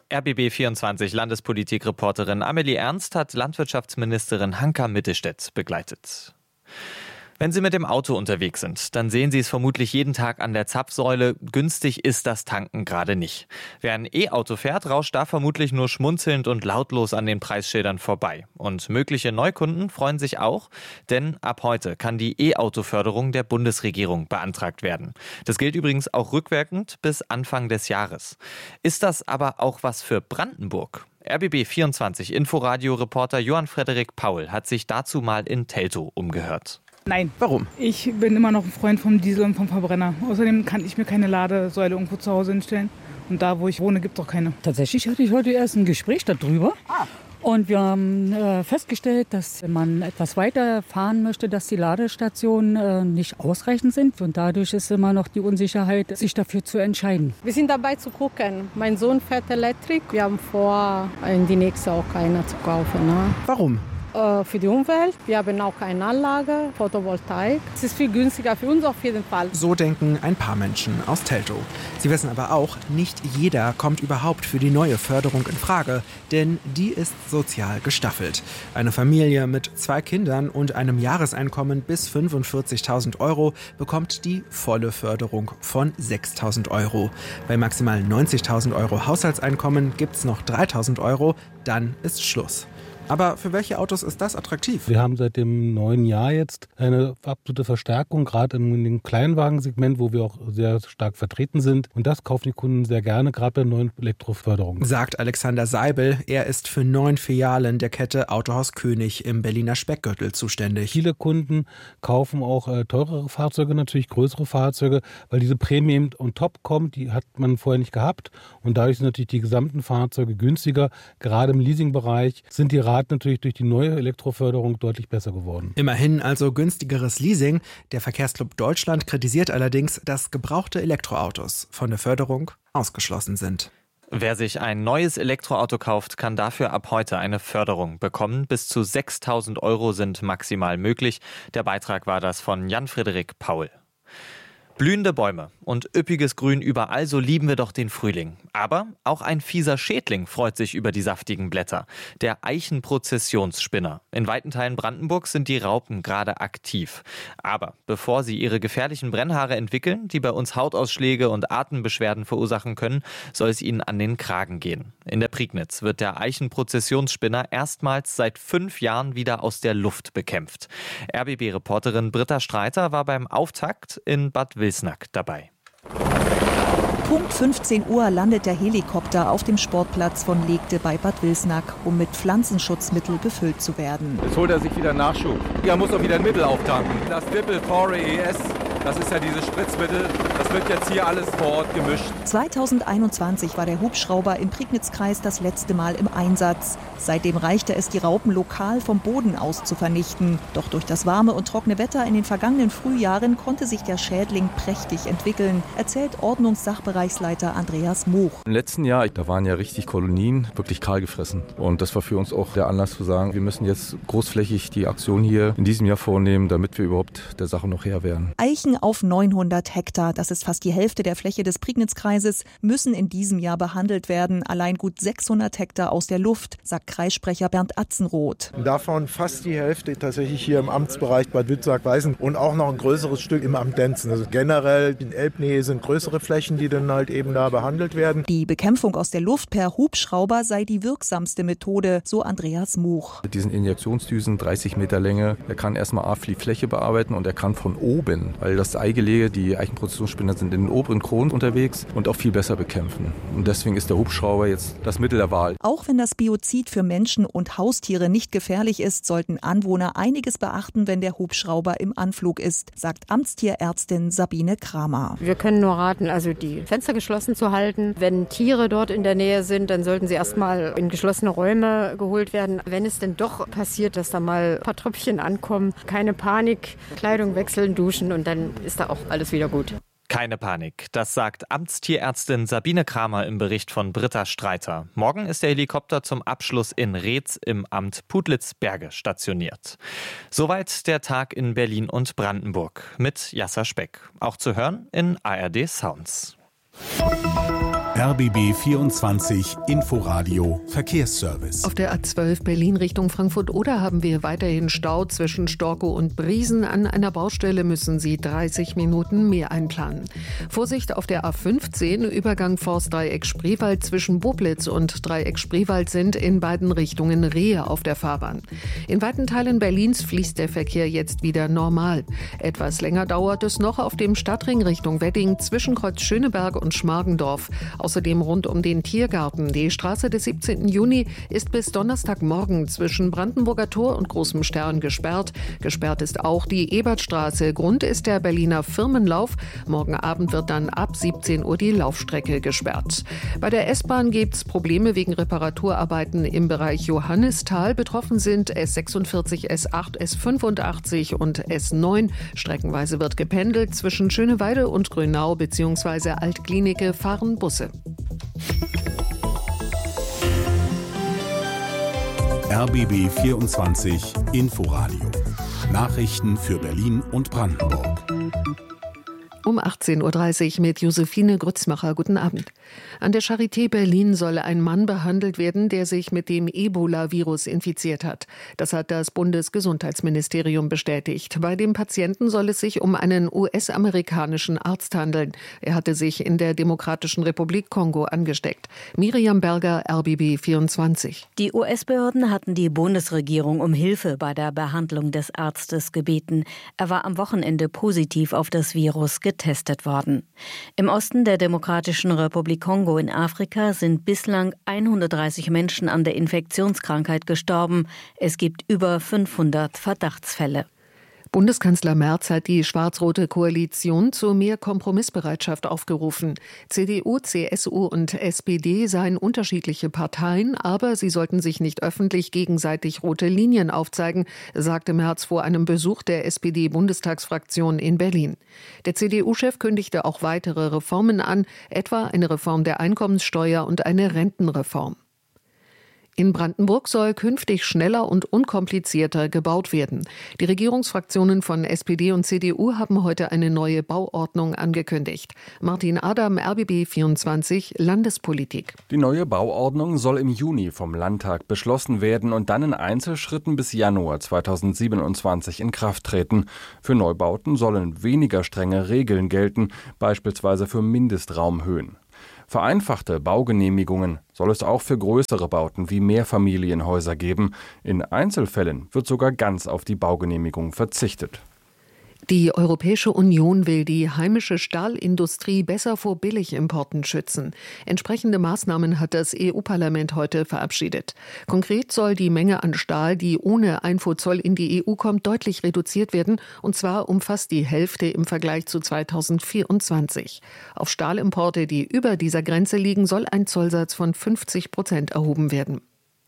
Speaker 9: RBB24 Landespolitik-Reporterin Amelie Ernst hat Landwirtschaftsministerin Hanka Mittelstädt begleitet. Wenn Sie mit dem Auto unterwegs sind, dann sehen Sie es vermutlich jeden Tag an der Zapfsäule. Günstig ist das Tanken gerade nicht. Wer ein E-Auto fährt, rauscht da vermutlich nur schmunzelnd und lautlos an den Preisschildern vorbei. Und mögliche Neukunden freuen sich auch, denn ab heute kann die E-Auto-Förderung der Bundesregierung beantragt werden. Das gilt übrigens auch rückwirkend bis Anfang des Jahres. Ist das aber auch was für Brandenburg? RBB24 Inforadio-Reporter Johann Frederik Paul hat sich dazu mal in Teltow umgehört.
Speaker 24: Nein.
Speaker 9: Warum?
Speaker 24: Ich bin immer noch ein Freund vom Diesel und vom Verbrenner. Außerdem kann ich mir keine Ladesäule irgendwo zu Hause hinstellen. Und da, wo ich wohne, gibt es auch keine.
Speaker 25: Tatsächlich hatte ich heute erst ein Gespräch darüber. Und wir haben festgestellt, dass wenn man etwas weiter fahren möchte, dass die Ladestationen nicht ausreichend sind. Und dadurch ist immer noch die Unsicherheit, sich dafür zu entscheiden.
Speaker 23: Wir sind dabei zu gucken. Mein Sohn fährt Elektrik. Wir haben vor, in die nächste auch keine zu kaufen. Ne?
Speaker 24: Warum?
Speaker 23: Für die Umwelt. Wir haben auch eine Anlage, Photovoltaik. Es ist viel günstiger für uns auf jeden Fall.
Speaker 26: So denken ein paar Menschen aus Teltow. Sie wissen aber auch, nicht jeder kommt überhaupt für die neue Förderung in Frage, denn die ist sozial gestaffelt. Eine Familie mit 2 Kindern und einem Jahreseinkommen bis 45.000 € bekommt die volle Förderung von 6.000 €. Bei maximal 90.000 € Haushaltseinkommen gibt es noch 3.000 €, dann ist Schluss. Aber für welche Autos ist das attraktiv?
Speaker 6: Wir haben seit dem neuen Jahr jetzt eine absolute Verstärkung, gerade in dem Kleinwagensegment, wo wir auch sehr stark vertreten sind. Und das kaufen die Kunden sehr gerne, gerade bei neuen Elektroförderungen.
Speaker 26: Sagt Alexander Seibel. Er ist für 9 Filialen der Kette Autohaus König im Berliner Speckgürtel zuständig.
Speaker 6: Viele Kunden kaufen auch teurere Fahrzeuge, natürlich größere Fahrzeuge, weil diese Prämie eben on top kommt, die hat man vorher nicht gehabt. Und dadurch sind natürlich die gesamten Fahrzeuge günstiger. Gerade im Leasingbereich sind die Raten natürlich durch die neue Elektroförderung deutlich besser geworden.
Speaker 26: Immerhin also günstigeres Leasing. Der Verkehrsclub Deutschland kritisiert allerdings, dass gebrauchte Elektroautos von der Förderung ausgeschlossen sind.
Speaker 9: Wer sich ein neues Elektroauto kauft, kann dafür ab heute eine Förderung bekommen. Bis zu 6.000 € sind maximal möglich. Der Beitrag war das von Jan-Frederik Paul. Blühende Bäume und üppiges Grün überall, so lieben wir doch den Frühling. Aber auch ein fieser Schädling freut sich über die saftigen Blätter. Der Eichenprozessionsspinner. In weiten Teilen Brandenburgs sind die Raupen gerade aktiv. Aber bevor sie ihre gefährlichen Brennhaare entwickeln, die bei uns Hautausschläge und Atembeschwerden verursachen können, soll es ihnen an den Kragen gehen. In der Prignitz wird der Eichenprozessionsspinner erstmals seit 5 Jahren wieder aus der Luft bekämpft. RBB-Reporterin Britta Streiter war beim Auftakt in Bad Wilsnack dabei.
Speaker 7: Punkt 15 Uhr landet der Helikopter auf dem Sportplatz von Legte bei Bad Wilsnack, um mit Pflanzenschutzmittel befüllt zu werden.
Speaker 11: Jetzt holt er sich wieder Nachschub. Er muss auch wieder ein Mittel auftanken. Das Dippel-Pore ES, das ist ja dieses Spritzmittel, das wird jetzt hier alles vor Ort gemischt.
Speaker 7: 2021 war der Hubschrauber im Prignitz-Kreis das letzte Mal im Einsatz. Seitdem reichte es, die Raupen lokal vom Boden aus zu vernichten. Doch durch das warme und trockene Wetter in den vergangenen Frühjahren konnte sich der Schädling prächtig entwickeln, erzählt Ordnungssachbereichsleiter Andreas Moch.
Speaker 11: Im letzten Jahr, da waren ja richtig Kolonien, wirklich kahl gefressen. Und das war für uns auch der Anlass zu sagen, wir müssen jetzt großflächig die Aktion hier in diesem Jahr vornehmen, damit wir überhaupt der Sache noch Herr werden.
Speaker 7: Eichen auf 900 Hektar, das ist fast die Hälfte der Fläche des Prignitz-Kreises, müssen in diesem Jahr behandelt werden. Allein gut 600 Hektar aus der Luft, sagt Kreissprecher Bernd Atzenroth.
Speaker 12: Davon fast die Hälfte tatsächlich hier im Amtsbereich Bad Wilsnack-Weißen und auch noch ein größeres Stück im Amt Denzen. Also generell in Elbnähe sind größere Flächen, die dann halt eben da behandelt werden.
Speaker 7: Die Bekämpfung aus der Luft per Hubschrauber sei die wirksamste Methode, so Andreas Moch.
Speaker 11: Mit diesen Injektionsdüsen, 30 Meter Länge, er kann erstmal die Fläche bearbeiten und er kann von oben, weil das Eigelege, die Eichenprozessionsspinner sind in den oberen Kronen unterwegs und auch viel besser bekämpfen. Und deswegen ist der Hubschrauber jetzt das Mittel der Wahl.
Speaker 7: Auch wenn das Biozid für Menschen und Haustiere nicht gefährlich ist, sollten Anwohner einiges beachten, wenn der Hubschrauber im Anflug ist, sagt Amtstierärztin Sabine Kramer.
Speaker 13: Wir können nur raten, also die Fenster geschlossen zu halten. Wenn Tiere dort in der Nähe sind, dann sollten sie erstmal in geschlossene Räume geholt werden. Wenn es denn doch passiert, dass da mal ein paar Tröpfchen ankommen, keine Panik, Kleidung wechseln, duschen und dann ist da auch alles wieder gut.
Speaker 9: Keine Panik, das sagt Amtstierärztin Sabine Kramer im Bericht von Britta Streiter. Morgen ist der Helikopter zum Abschluss in Reetz im Amt Putlitz-Berge stationiert. Soweit der Tag in Berlin und Brandenburg mit Jasser Speck. Auch zu hören in ARD Sounds.
Speaker 5: RBB 24 Inforadio Verkehrsservice.
Speaker 14: Auf der A12 Berlin Richtung Frankfurt-Oder haben wir weiterhin Stau zwischen Storkow und Briesen. An einer Baustelle müssen Sie 30 Minuten mehr einplanen. Vorsicht auf der A15, Übergang Forstdreieck Spreewald zwischen Boblitz und Dreieck Spreewald sind in beiden Richtungen Rehe auf der Fahrbahn. In weiten Teilen Berlins fließt der Verkehr jetzt wieder normal. Etwas länger dauert es noch auf dem Stadtring Richtung Wedding zwischen Kreuz Schöneberg und Schmargendorf. Außerdem rund um den Tiergarten. Die Straße des 17. Juni ist bis Donnerstagmorgen zwischen Brandenburger Tor und Großem Stern gesperrt. Gesperrt ist auch die Ebertstraße. Grund ist der Berliner Firmenlauf. Morgen Abend wird dann ab 17 Uhr die Laufstrecke gesperrt. Bei der S-Bahn gibt es Probleme wegen Reparaturarbeiten im Bereich Johannisthal. Betroffen sind S46, S8, S85 und S9. Streckenweise wird gependelt. Zwischen Schöneweide und Grünau bzw. Altklinike fahren Busse.
Speaker 5: RBB 24 Inforadio. Nachrichten für Berlin und Brandenburg.
Speaker 14: Um 18.30 Uhr mit Josephine Grützmacher. Guten Abend. An der Charité Berlin soll ein Mann behandelt werden, der sich mit dem Ebola-Virus infiziert hat. Das hat das Bundesgesundheitsministerium bestätigt. Bei dem Patienten soll es sich um einen US-amerikanischen Arzt handeln. Er hatte sich in der Demokratischen Republik Kongo angesteckt. Miriam Berger, RBB 24.
Speaker 10: Die US-Behörden hatten die Bundesregierung um Hilfe bei der Behandlung des Arztes gebeten. Er war am Wochenende positiv auf das Virus getestet worden. Im Osten der Demokratischen Republik Kongo in Afrika sind bislang 130 Menschen an der Infektionskrankheit gestorben. Es gibt über 500 Verdachtsfälle.
Speaker 14: Bundeskanzler Merz hat die schwarz-rote Koalition zu mehr Kompromissbereitschaft aufgerufen. CDU, CSU und SPD seien unterschiedliche Parteien, aber sie sollten sich nicht öffentlich gegenseitig rote Linien aufzeigen, sagte Merz vor einem Besuch der SPD-Bundestagsfraktion in Berlin. Der CDU-Chef kündigte auch weitere Reformen an, etwa eine Reform der Einkommenssteuer und eine Rentenreform. In Brandenburg soll künftig schneller und unkomplizierter gebaut werden. Die Regierungsfraktionen von SPD und CDU haben heute eine neue Bauordnung angekündigt. Martin Adam, RBB 24, Landespolitik.
Speaker 15: Die neue Bauordnung soll im Juni vom Landtag beschlossen werden und dann in Einzelschritten bis Januar 2027 in Kraft treten. Für Neubauten sollen weniger strenge Regeln gelten, beispielsweise für Mindestraumhöhen. Vereinfachte Baugenehmigungen soll es auch für größere Bauten wie Mehrfamilienhäuser geben. In Einzelfällen wird sogar ganz auf die Baugenehmigung verzichtet.
Speaker 14: Die Europäische Union will die heimische Stahlindustrie besser vor Billigimporten schützen. Entsprechende Maßnahmen hat das EU-Parlament heute verabschiedet. Konkret soll die Menge an Stahl, die ohne Einfuhrzoll in die EU kommt, deutlich reduziert werden, und zwar um fast die Hälfte im Vergleich zu 2024. Auf Stahlimporte, die über dieser Grenze liegen, soll ein Zollsatz von 50% erhoben werden.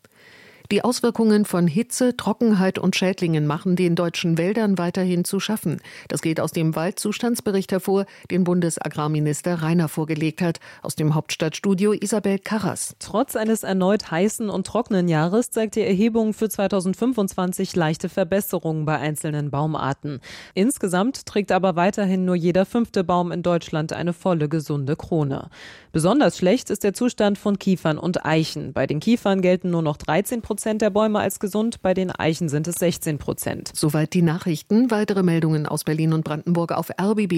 Speaker 14: Die Auswirkungen von Hitze, Trockenheit und Schädlingen machen den deutschen Wäldern weiterhin zu schaffen. Das geht aus dem Waldzustandsbericht hervor, den Bundesagrarminister Rainer vorgelegt hat. Aus dem Hauptstadtstudio Isabel Karras.
Speaker 16: Trotz eines erneut heißen und trockenen Jahres zeigt die Erhebung für 2025 leichte Verbesserungen bei einzelnen Baumarten. Insgesamt trägt aber weiterhin nur jeder 5. Baum in Deutschland eine volle, gesunde Krone. Besonders schlecht ist der Zustand von Kiefern und Eichen. Bei den Kiefern gelten nur noch 13% der Bäume als gesund, bei den Eichen sind es 16%.
Speaker 14: Soweit die Nachrichten. Weitere Meldungen aus Berlin und Brandenburg auf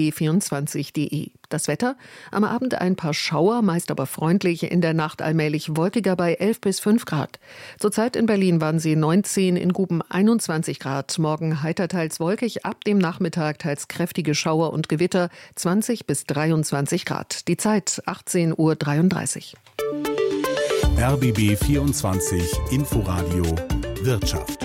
Speaker 14: rbb24.de. Das Wetter? Am Abend ein paar Schauer, meist aber freundlich, in der Nacht allmählich wolkiger bei 11 bis 5 Grad. Zurzeit in Berlin waren sie 19, in Guben 21 Grad. Morgen heiter teils wolkig, ab dem Nachmittag teils kräftige Schauer und Gewitter, 20 bis 23 Grad. Die Zeit 18:33 Uhr.
Speaker 5: RBB 24 Inforadio Wirtschaft.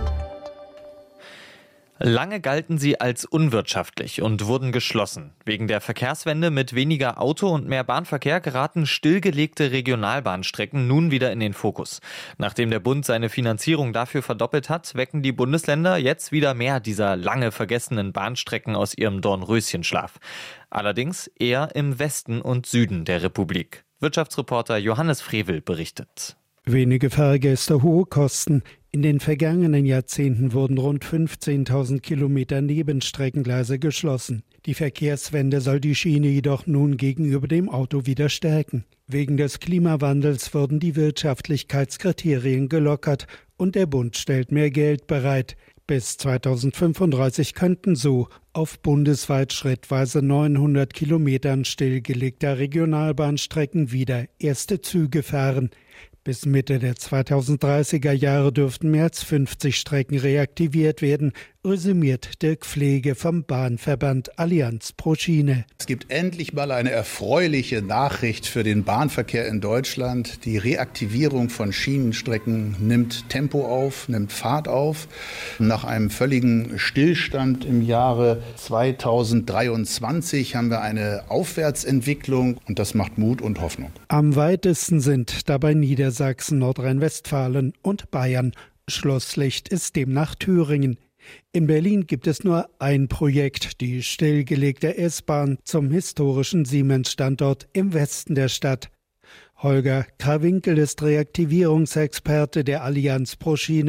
Speaker 9: Lange galten sie als unwirtschaftlich und wurden geschlossen. Wegen der Verkehrswende mit weniger Auto und mehr Bahnverkehr geraten stillgelegte Regionalbahnstrecken nun wieder in den Fokus. Nachdem der Bund seine Finanzierung dafür verdoppelt hat, wecken die Bundesländer jetzt wieder mehr dieser lange vergessenen Bahnstrecken aus ihrem Dornröschenschlaf. Allerdings eher im Westen und Süden der Republik. Wirtschaftsreporter Johannes Frevel berichtet.
Speaker 17: Wenige Fahrgäste, hohe Kosten. In den vergangenen Jahrzehnten wurden rund 15.000 Kilometer Nebenstreckengleise geschlossen. Die Verkehrswende soll die Schiene jedoch nun gegenüber dem Auto wieder stärken. Wegen des Klimawandels wurden die Wirtschaftlichkeitskriterien gelockert und der Bund stellt mehr Geld bereit. Bis 2035 könnten so auf bundesweit schrittweise 900 Kilometern stillgelegter Regionalbahnstrecken wieder erste Züge fahren. Bis Mitte der 2030er Jahre dürften mehr als 50 Strecken reaktiviert werden, resümiert Dirk Pflege vom Bahnverband Allianz pro Schiene.
Speaker 18: Es gibt endlich mal eine erfreuliche Nachricht für den Bahnverkehr in Deutschland. Die Reaktivierung von Schienenstrecken nimmt Tempo auf, nimmt Fahrt auf. Nach einem völligen Stillstand im Jahre 2023 haben wir eine Aufwärtsentwicklung und das macht Mut und Hoffnung.
Speaker 17: Am weitesten sind dabei Niedersachsen, Nordrhein-Westfalen und Bayern. Schlusslicht ist demnach Thüringen. In Berlin gibt es nur ein Projekt, die stillgelegte S-Bahn zum historischen Siemens-Standort im Westen der Stadt. Holger Krawinkel ist Reaktivierungsexperte der Allianz pro Schiene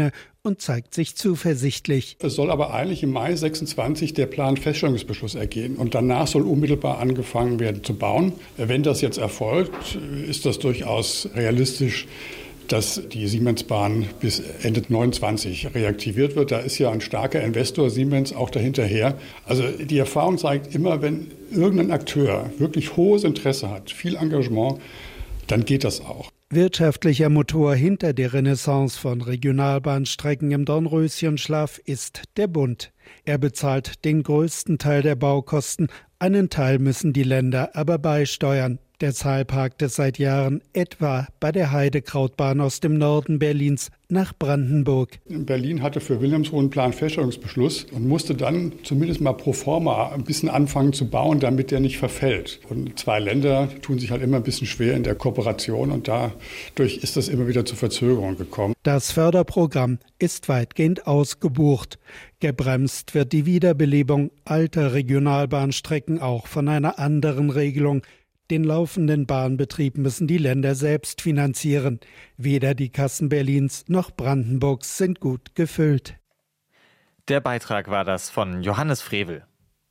Speaker 17: und zeigt sich zuversichtlich.
Speaker 1: Es soll aber eigentlich im Mai 26 der Planfeststellungsbeschluss ergehen und danach soll unmittelbar angefangen werden zu bauen. Wenn das jetzt erfolgt, ist das durchaus realistisch, dass die Siemensbahn bis Ende 29 reaktiviert wird. Da ist ja ein starker Investor Siemens auch dahinterher. Also die Erfahrung zeigt immer, wenn irgendein Akteur wirklich hohes Interesse hat, viel Engagement, dann geht das auch.
Speaker 17: Wirtschaftlicher Motor hinter der Renaissance von Regionalbahnstrecken im Dornröschenschlaf ist der Bund. Er bezahlt den größten Teil der Baukosten, einen Teil müssen die Länder aber beisteuern. Deshalb hakt es seit Jahren etwa bei der Heidekrautbahn aus dem Norden Berlins nach Brandenburg.
Speaker 1: Berlin hatte für Wilhelmshohe einen Planfeststellungsbeschluss und musste dann zumindest mal pro forma ein bisschen anfangen zu bauen, damit der nicht verfällt. Und 2 Länder tun sich halt immer ein bisschen schwer in der Kooperation und dadurch ist das immer wieder zu Verzögerungen gekommen.
Speaker 17: Das Förderprogramm ist weitgehend ausgebucht. Gebremst wird die Wiederbelebung alter Regionalbahnstrecken auch von einer anderen Regelung. Den laufenden Bahnbetrieb müssen die Länder selbst finanzieren. Weder die Kassen Berlins noch Brandenburgs sind gut gefüllt.
Speaker 9: Der Beitrag war das von Johannes Frevel.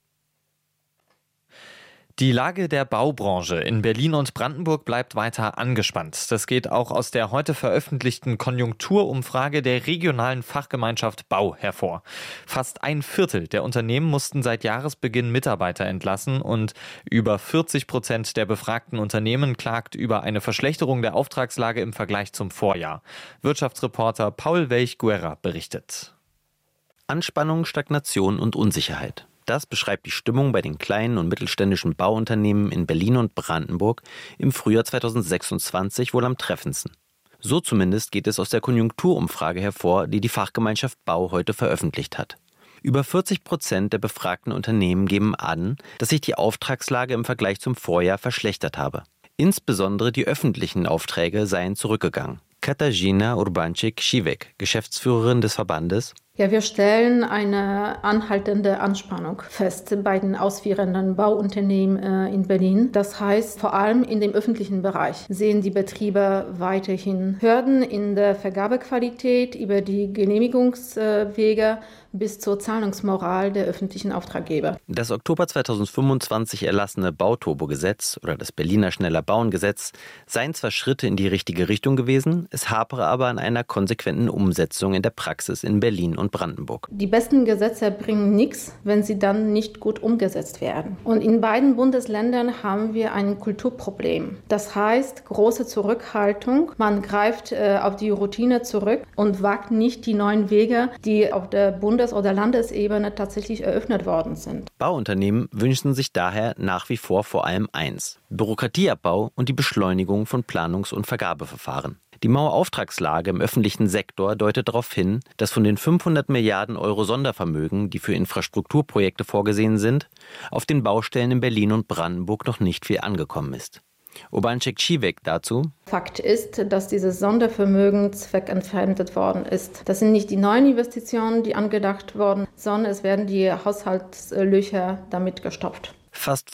Speaker 9: Die Lage der Baubranche in Berlin und Brandenburg bleibt weiter angespannt. Das geht auch aus der heute veröffentlichten Konjunkturumfrage der regionalen Fachgemeinschaft Bau hervor. Fast 1/4 der Unternehmen mussten seit Jahresbeginn Mitarbeiter entlassen und über 40% der befragten Unternehmen klagt über eine Verschlechterung der Auftragslage im Vergleich zum Vorjahr. Wirtschaftsreporter Paul Welch-Guerra berichtet.
Speaker 8: Anspannung, Stagnation und Unsicherheit. Das beschreibt die Stimmung bei den kleinen und mittelständischen Bauunternehmen in Berlin und Brandenburg im Frühjahr 2026 wohl am treffendsten. So zumindest geht es aus der Konjunkturumfrage hervor, die die Fachgemeinschaft Bau heute veröffentlicht hat. Über 40% der befragten Unternehmen geben an, dass sich die Auftragslage im Vergleich zum Vorjahr verschlechtert habe. Insbesondere die öffentlichen Aufträge seien zurückgegangen. Katarzyna Urbancic-Siwek, Geschäftsführerin des Verbandes:
Speaker 3: Ja, wir stellen eine anhaltende Anspannung fest bei den ausführenden Bauunternehmen in Berlin. Das heißt, vor allem in dem öffentlichen Bereich sehen die Betriebe weiterhin Hürden in der Vergabequalität über die Genehmigungswege bis zur Zahlungsmoral der öffentlichen Auftraggeber.
Speaker 8: Das Oktober 2025 erlassene Bauturbo-Gesetz oder das Berliner Schneller-Bauen-Gesetz seien zwar Schritte in die richtige Richtung gewesen, es hapere aber an einer konsequenten Umsetzung in der Praxis in Berlin und Brandenburg.
Speaker 3: Die besten Gesetze bringen nichts, wenn sie dann nicht gut umgesetzt werden. Und in beiden Bundesländern haben wir ein Kulturproblem. Das heißt, große Zurückhaltung. Man greift auf die Routine zurück und wagt nicht die neuen Wege, die auf der Bundes- oder Landesebene tatsächlich eröffnet worden sind.
Speaker 8: Bauunternehmen wünschen sich daher nach wie vor allem eins: Bürokratieabbau und die Beschleunigung von Planungs- und Vergabeverfahren. Die Mauerauftragslage im öffentlichen Sektor deutet darauf hin, dass von den 500 Milliarden Euro Sondervermögen, die für Infrastrukturprojekte vorgesehen sind, auf den Baustellen in Berlin und Brandenburg noch nicht viel angekommen ist. Urbancic-Siwek dazu:
Speaker 3: Fakt ist, dass dieses Sondervermögen zweckentfremdet worden ist. Das sind nicht die neuen Investitionen, die angedacht wurden, sondern es werden die Haushaltslöcher damit gestopft.
Speaker 8: Fast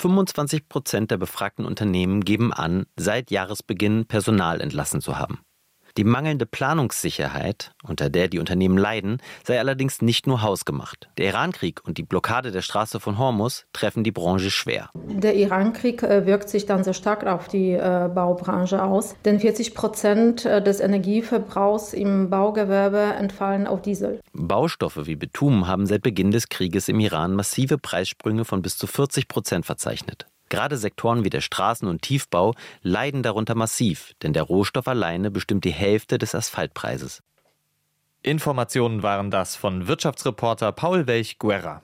Speaker 8: 25% der befragten Unternehmen geben an, seit Jahresbeginn Personal entlassen zu haben. Die mangelnde Planungssicherheit, unter der die Unternehmen leiden, sei allerdings nicht nur hausgemacht. Der Irankrieg und die Blockade der Straße von Hormuz treffen die Branche schwer.
Speaker 3: Der Irankrieg wirkt sich dann sehr stark auf die Baubranche aus, denn 40% des Energieverbrauchs im Baugewerbe entfallen auf Diesel.
Speaker 8: Baustoffe wie Bitumen haben seit Beginn des Krieges im Iran massive Preissprünge von bis zu 40% verzeichnet. Gerade Sektoren wie der Straßen- und Tiefbau leiden darunter massiv, denn der Rohstoff alleine bestimmt die Hälfte des Asphaltpreises.
Speaker 9: Informationen waren das von Wirtschaftsreporter Paul Welch-Guerra.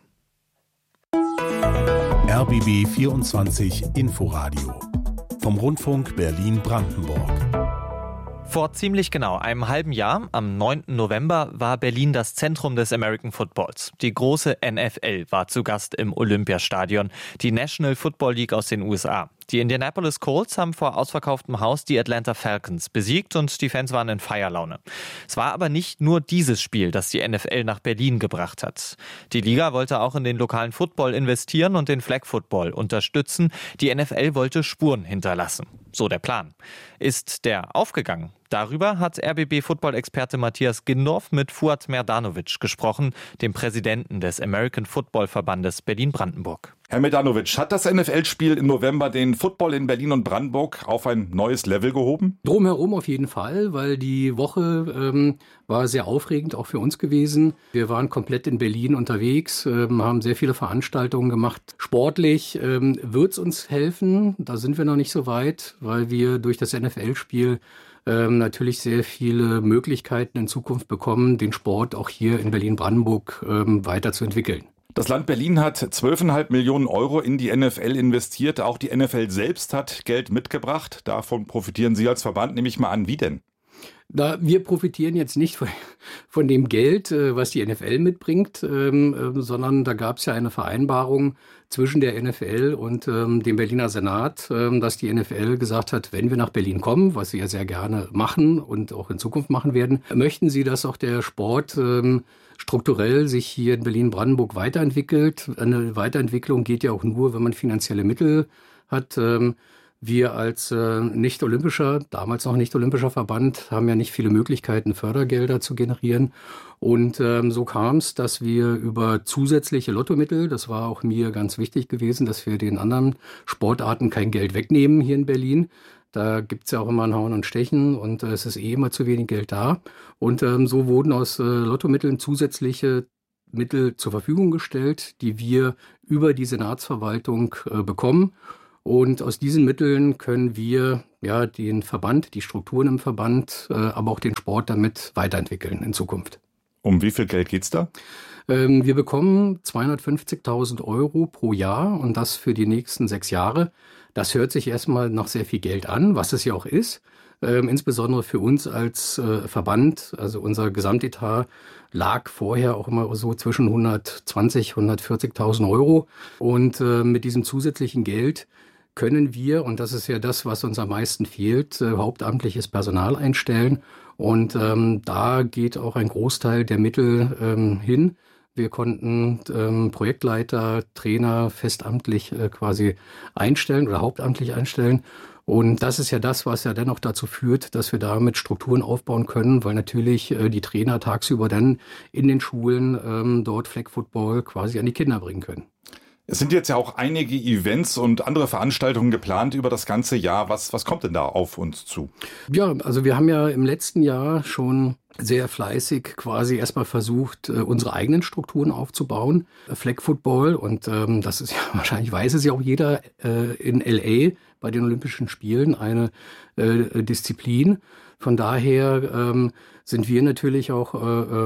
Speaker 5: RBB 24 Inforadio vom Rundfunk Berlin-Brandenburg.
Speaker 9: Vor ziemlich genau einem halben Jahr, am 9. November, war Berlin das Zentrum des American Footballs. Die große NFL war zu Gast im Olympiastadion, die National Football League aus den USA. Die Indianapolis Colts haben vor ausverkauftem Haus die Atlanta Falcons besiegt und die Fans waren in Feierlaune. Es war aber nicht nur dieses Spiel, das die NFL nach Berlin gebracht hat. Die Liga wollte auch in den lokalen Football investieren und den Flag Football unterstützen. Die NFL wollte Spuren hinterlassen. So der Plan. Ist der aufgegangen? Darüber hat RBB-Football-Experte Matthias Gindorf mit Fuad Merdanovic gesprochen, dem Präsidenten des American Football Verbandes Berlin-Brandenburg.
Speaker 2: Herr Merdanovic, hat das NFL-Spiel im November den Football in Berlin und Brandenburg auf ein neues Level gehoben?
Speaker 4: Drumherum auf jeden Fall, weil die Woche war sehr aufregend, auch für uns gewesen. Wir waren komplett in Berlin unterwegs, haben sehr viele Veranstaltungen gemacht. Sportlich wird es uns helfen, da sind wir noch nicht so weit, weil wir durch das NFL-Spiel natürlich sehr viele Möglichkeiten in Zukunft bekommen, den Sport auch hier in Berlin-Brandenburg weiterzuentwickeln.
Speaker 2: Das Land Berlin hat 12,5 Millionen Euro in die NFL investiert. Auch die NFL selbst hat Geld mitgebracht. Davon profitieren Sie als Verband, nehme ich mal an. Wie denn?
Speaker 4: Wir profitieren jetzt nicht von dem Geld, was die NFL mitbringt, sondern da gab es ja eine Vereinbarung zwischen der NFL und dem Berliner Senat, dass die NFL gesagt hat, wenn wir nach Berlin kommen, was sie ja sehr gerne machen und auch in Zukunft machen werden, möchten sie, dass auch der Sport strukturell sich hier in Berlin-Brandenburg weiterentwickelt. Eine Weiterentwicklung geht ja auch nur, wenn man finanzielle Mittel hat. Wir als damals noch nicht olympischer Verband, haben ja nicht viele Möglichkeiten, Fördergelder zu generieren. Und so kam es, dass wir über zusätzliche Lottomittel, das war auch mir ganz wichtig gewesen, dass wir den anderen Sportarten kein Geld wegnehmen hier in Berlin. Da gibt es ja auch immer ein Hauen und Stechen und es ist immer zu wenig Geld da. Und so wurden aus Lottomitteln zusätzliche Mittel zur Verfügung gestellt, die wir über die Senatsverwaltung bekommen. Und aus diesen Mitteln können wir den Verband, die Strukturen im Verband, aber auch den Sport damit weiterentwickeln in Zukunft.
Speaker 2: Um wie viel Geld geht's da?
Speaker 4: Wir bekommen 250.000 Euro pro Jahr und das für die nächsten 6 Jahre. Das hört sich erstmal nach sehr viel Geld an, was es ja auch ist. Insbesondere für uns als Verband, also unser Gesamtetat lag vorher auch immer so zwischen 120.000 und 140.000 Euro. Und mit diesem zusätzlichen Geld können wir, und das ist ja das, was uns am meisten fehlt, hauptamtliches Personal einstellen. Und da geht auch ein Großteil der Mittel hin. Wir konnten Projektleiter, Trainer festamtlich quasi einstellen oder hauptamtlich einstellen. Und das ist ja das, was ja dennoch dazu führt, dass wir damit Strukturen aufbauen können, weil natürlich die Trainer tagsüber dann in den Schulen dort Flag Football quasi an die Kinder bringen können.
Speaker 2: Es sind jetzt ja auch einige Events und andere Veranstaltungen geplant über das ganze Jahr. Was kommt denn da auf uns zu? Ja, also wir haben ja im letzten Jahr schon sehr fleißig quasi erstmal versucht, unsere eigenen Strukturen aufzubauen. Flag Football, und das ist ja wahrscheinlich, weiß es ja auch jeder, in LA bei den Olympischen Spielen eine Disziplin. Von daher sind wir natürlich auch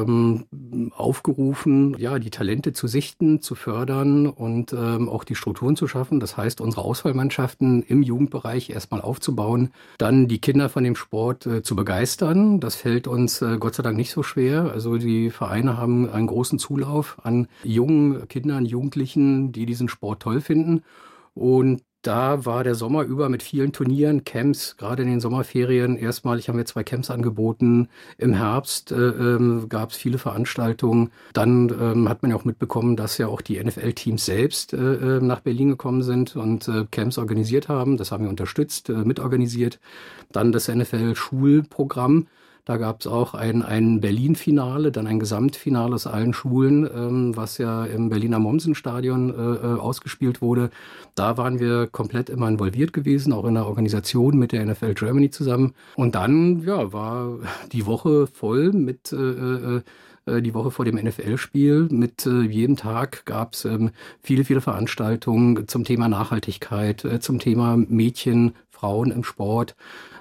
Speaker 2: aufgerufen, die Talente zu sichten, zu fördern und auch die Strukturen zu schaffen. Das heißt, unsere Auswahlmannschaften im Jugendbereich erstmal aufzubauen, dann die Kinder von dem Sport zu begeistern. Das fällt uns Gott sei Dank nicht so schwer. Also die Vereine haben einen großen Zulauf an jungen Kindern, Jugendlichen, die diesen Sport toll finden. Und da war der Sommer über mit vielen Turnieren, Camps, gerade in den Sommerferien. Erstmalig haben wir 2 Camps angeboten. Im Herbst gab es viele Veranstaltungen. Dann hat man ja auch mitbekommen, dass ja auch die NFL-Teams selbst nach Berlin gekommen sind und Camps organisiert haben. Das haben wir unterstützt, mitorganisiert. Dann das NFL-Schulprogramm. Da gab es auch ein Berlin-Finale, dann ein Gesamtfinale aus allen Schulen, was ja im Berliner Mommsen-Stadion ausgespielt wurde. Da waren wir komplett immer involviert gewesen, auch in der Organisation mit der NFL Germany zusammen. Und dann war die Woche voll mit die Woche vor dem NFL-Spiel. Mit jedem Tag gab es viele, viele Veranstaltungen zum Thema Nachhaltigkeit, zum Thema Mädchen, Frauen im Sport.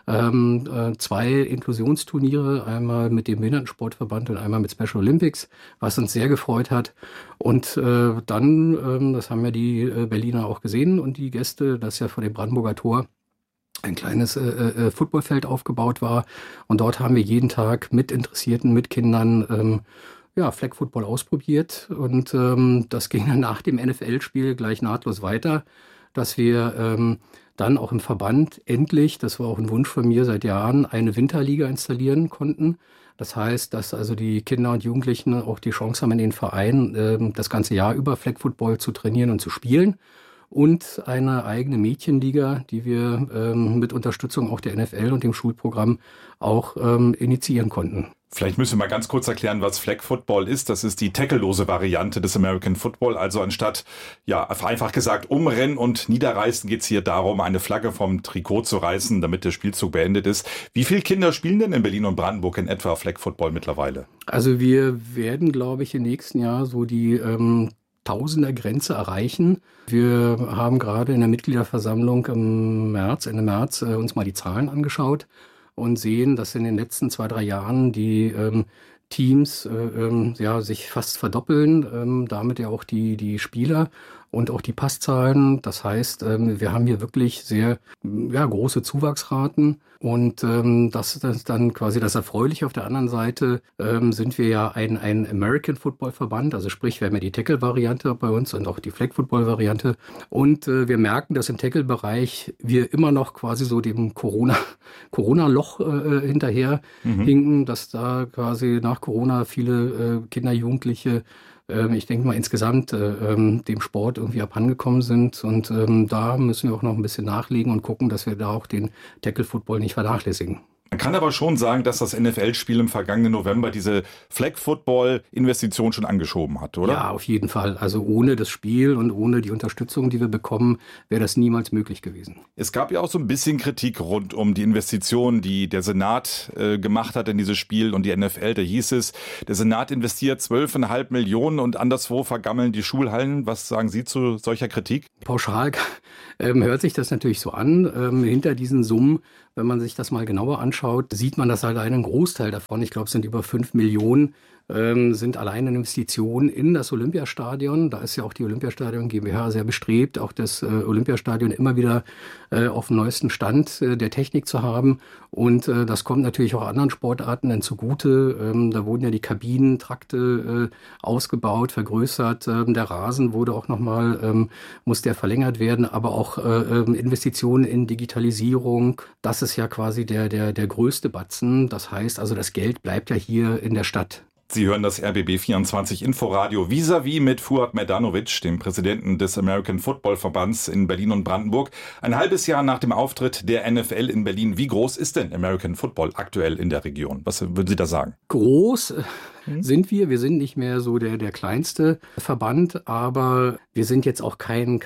Speaker 2: 2 Inklusionsturniere, einmal mit dem Behindertensportverband und einmal mit Special Olympics, was uns sehr gefreut hat. Und dann, das haben ja die Berliner auch gesehen und die Gäste, dass ja vor dem Brandenburger Tor ein kleines Footballfeld aufgebaut war. Und dort haben wir jeden Tag mit Interessierten, mit Kindern Flag Football ausprobiert. Und das ging dann nach dem NFL-Spiel gleich nahtlos weiter, dass wir dann auch im Verband endlich, das war auch ein Wunsch von mir seit Jahren, eine Winterliga installieren konnten. Das heißt, dass also die Kinder und Jugendlichen auch die Chance haben, in den Vereinen das ganze Jahr über Flag Football zu trainieren und zu spielen. und eine eigene Mädchenliga, die wir mit Unterstützung auch der NFL und dem Schulprogramm auch initiieren konnten.
Speaker 19: Vielleicht müssen wir mal ganz kurz erklären, was Flag Football ist. Das ist die tacklelose Variante des American Football. Also anstatt, einfach gesagt, umrennen und niederreißen, geht es hier darum, eine Flagge vom Trikot zu reißen, damit der Spielzug beendet ist. Wie viele Kinder spielen denn in Berlin und Brandenburg in etwa Flag Football mittlerweile?
Speaker 2: Also wir werden, glaube ich, im nächsten Jahr so die Tausender-Grenze erreichen. Wir haben gerade in der Mitgliederversammlung Ende März uns mal die Zahlen angeschaut und sehen, dass in den letzten 2-3 Jahren die Teams sich fast verdoppeln, damit ja auch die Spieler und auch die Passzahlen. Das heißt, wir haben hier wirklich sehr große Zuwachsraten und das ist dann quasi das Erfreuliche. Auf der anderen Seite sind wir ja ein American Football Verband, also sprich, wir haben ja die Tackle-Variante bei uns und auch die Flag Football Variante und wir merken, dass im Tackle-Bereich wir immer noch quasi so dem Corona-Loch hinterher hinken, dass da quasi nach Corona viele Kinder, Jugendliche ich denke mal insgesamt dem Sport irgendwie abhandengekommen sind und da müssen wir auch noch ein bisschen nachlegen und gucken, dass wir da auch den Tackle-Football nicht vernachlässigen.
Speaker 19: Man kann aber schon sagen, dass das NFL-Spiel im vergangenen November diese Flag-Football-Investition schon angeschoben hat, oder?
Speaker 2: Ja, auf jeden Fall. Also ohne das Spiel und ohne die Unterstützung, die wir bekommen, wäre das niemals möglich gewesen.
Speaker 19: Es gab ja auch so ein bisschen Kritik rund um die Investitionen, die der Senat gemacht hat in dieses Spiel und die NFL. Da hieß es, der Senat investiert 12,5 Millionen und anderswo vergammeln die Schulhallen. Was sagen Sie zu solcher Kritik?
Speaker 2: Pauschal hört sich das natürlich so an. Hinter diesen Summen, wenn man sich das mal genauer anschaut, sieht man, dass allein ein Großteil davon, ich glaube es sind über 5 Millionen, sind alleine Investitionen in das Olympiastadion. Da ist ja auch die Olympiastadion GmbH sehr bestrebt, auch das Olympiastadion immer wieder auf dem neuesten Stand der Technik zu haben. Und das kommt natürlich auch anderen Sportarten dann zugute. Da wurden ja die Kabinentrakte ausgebaut, vergrößert. Der Rasen wurde auch nochmal, muss der verlängert werden, aber auch Investitionen in Digitalisierung. Das ist ja quasi der größte Batzen. Das heißt also, das Geld bleibt ja hier in der Stadt.
Speaker 19: Sie hören das RBB24 Inforadio vis-à-vis mit Fuad Merdanovic, dem Präsidenten des American Football Verbands in Berlin und Brandenburg. Ein halbes Jahr nach dem Auftritt der NFL in Berlin. Wie groß ist denn American Football aktuell in der Region? Was würden Sie da sagen?
Speaker 2: Groß sind wir. Wir sind nicht mehr so der kleinste Verband, aber wir sind jetzt auch kein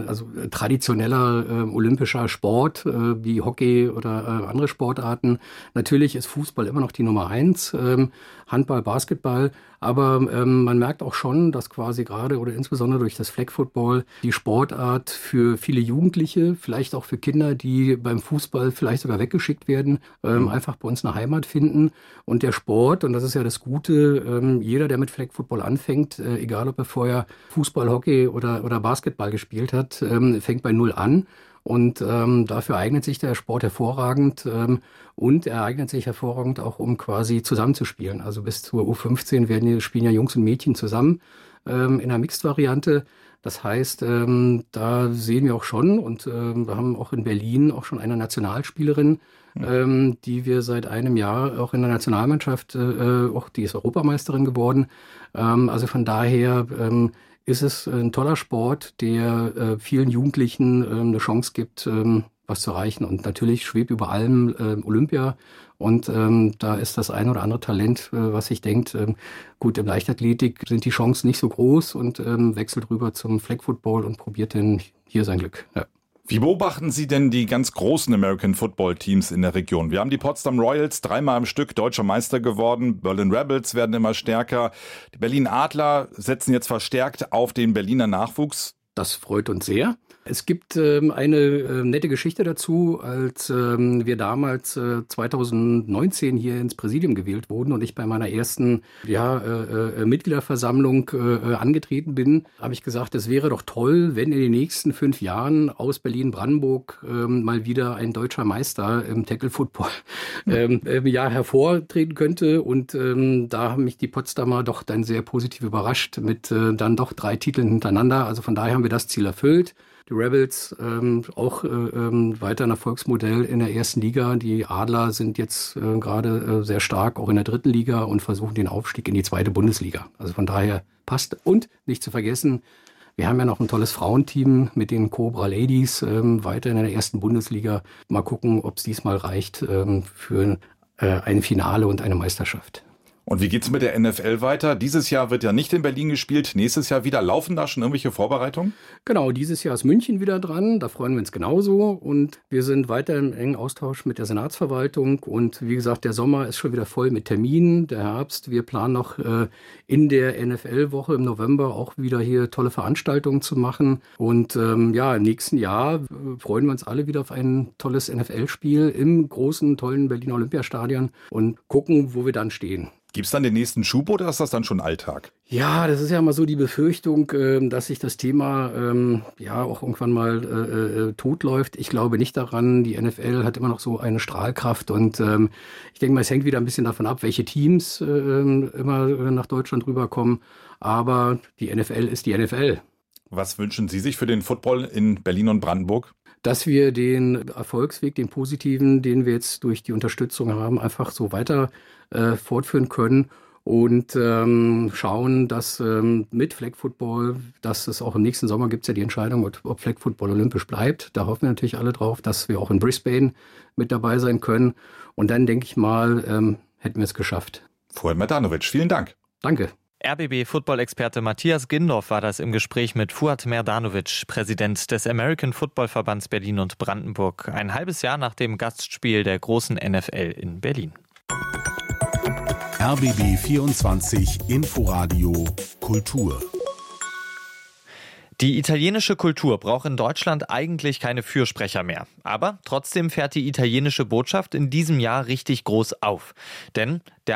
Speaker 2: traditioneller olympischer Sport wie Hockey oder andere Sportarten. Natürlich ist Fußball immer noch die Nummer 1, Handball, Basketball, aber man merkt auch schon, dass quasi gerade oder insbesondere durch das Flag Football die Sportart für viele Jugendliche, vielleicht auch für Kinder, die beim Fußball vielleicht sogar weggeschickt werden, einfach bei uns eine Heimat finden. Und der Sport, und das ist ja das Gute, jeder, der mit Flag Football anfängt, egal ob er vorher Fußball, Hockey oder Basketball gespielt hat, fängt bei Null an. Und dafür eignet sich der Sport hervorragend und er eignet sich hervorragend auch, um quasi zusammenzuspielen. Also bis zur U15 spielen ja Jungs und Mädchen zusammen in einer Mixed-Variante. Das heißt, da sehen wir auch schon und wir haben auch in Berlin auch schon eine Nationalspielerin, die wir seit einem Jahr auch in der Nationalmannschaft, auch die ist Europameisterin geworden. Also von daher ist es ein toller Sport, der vielen Jugendlichen eine Chance gibt, was zu erreichen. Und natürlich schwebt über allem Olympia. Und da ist das ein oder andere Talent, was sich denkt, gut, im Leichtathletik sind die Chancen nicht so groß und wechselt rüber zum Flag Football und probiert dann hier sein Glück. Ja.
Speaker 19: Wie beobachten Sie denn die ganz großen American Football Teams in der Region? Wir haben die Potsdam Royals 3-mal am Stück deutscher Meister geworden. Berlin Rebels werden immer stärker. Die Berlin Adler setzen jetzt verstärkt auf den Berliner Nachwuchs.
Speaker 2: Das freut uns sehr. Es gibt eine nette Geschichte dazu, als wir damals 2019 hier ins Präsidium gewählt wurden und ich bei meiner ersten Mitgliederversammlung angetreten bin, habe ich gesagt, es wäre doch toll, wenn in den nächsten 5 Jahren aus Berlin-Brandenburg mal wieder ein deutscher Meister im Tackle-Football hervortreten könnte. Und da haben mich die Potsdamer doch dann sehr positiv überrascht mit dann doch 3 Titeln hintereinander. Also von daher haben wir das Ziel erfüllt. Die Rebels auch weiter ein Erfolgsmodell in der ersten Liga. Die Adler sind jetzt gerade sehr stark auch in der dritten Liga und versuchen den Aufstieg in die zweite Bundesliga. Also von daher passt. Und nicht zu vergessen, Wir haben ja noch ein tolles Frauenteam mit den Cobra Ladies, weiter in der ersten Bundesliga. Mal gucken, ob es diesmal reicht für ein Finale und eine Meisterschaft.
Speaker 19: Und wie geht's mit der NFL weiter? Dieses Jahr wird ja nicht in Berlin gespielt, nächstes Jahr wieder. Laufen da schon irgendwelche Vorbereitungen?
Speaker 2: Genau, dieses Jahr ist München wieder dran, da freuen wir uns genauso. Und wir sind weiter im engen Austausch mit der Senatsverwaltung. Und wie gesagt, der Sommer ist schon wieder voll mit Terminen, der Herbst. Wir planen noch in der NFL-Woche im November auch wieder hier tolle Veranstaltungen zu machen. Und im nächsten Jahr freuen wir uns alle wieder auf ein tolles NFL-Spiel im großen, tollen Berliner Olympiastadion und gucken, wo wir dann stehen.
Speaker 19: Gibt es dann den nächsten Schub oder ist das dann schon Alltag?
Speaker 2: Ja, das ist ja mal so die Befürchtung, dass sich das Thema auch irgendwann mal totläuft. Ich glaube nicht daran. Die NFL hat immer noch so eine Strahlkraft und ich denke mal, es hängt wieder ein bisschen davon ab, welche Teams immer nach Deutschland rüberkommen. Aber die NFL ist die NFL.
Speaker 19: Was wünschen Sie sich für den Football in Berlin und Brandenburg?
Speaker 2: Dass wir den Erfolgsweg, den positiven, den wir jetzt durch die Unterstützung haben, einfach so weiter fortführen können und schauen, dass mit Flag Football, dass es auch im nächsten Sommer gibt es ja die Entscheidung, ob Flag Football olympisch bleibt. Da hoffen wir natürlich alle drauf, dass wir auch in Brisbane mit dabei sein können. Und dann, denke ich mal, hätten wir es geschafft.
Speaker 19: Fuad Merdanovic, vielen Dank.
Speaker 2: Danke.
Speaker 9: RBB-Football-Experte Matthias Gindorf war das im Gespräch mit Fuad Merdanovic, Präsident des American Football-Verbands Berlin und Brandenburg, ein halbes Jahr nach dem Gastspiel der großen NFL in Berlin.
Speaker 5: RBB 24 Inforadio Kultur.
Speaker 9: Die italienische Kultur braucht in Deutschland eigentlich keine Fürsprecher mehr. Aber trotzdem fährt die italienische Botschaft in diesem Jahr richtig groß auf. Denn der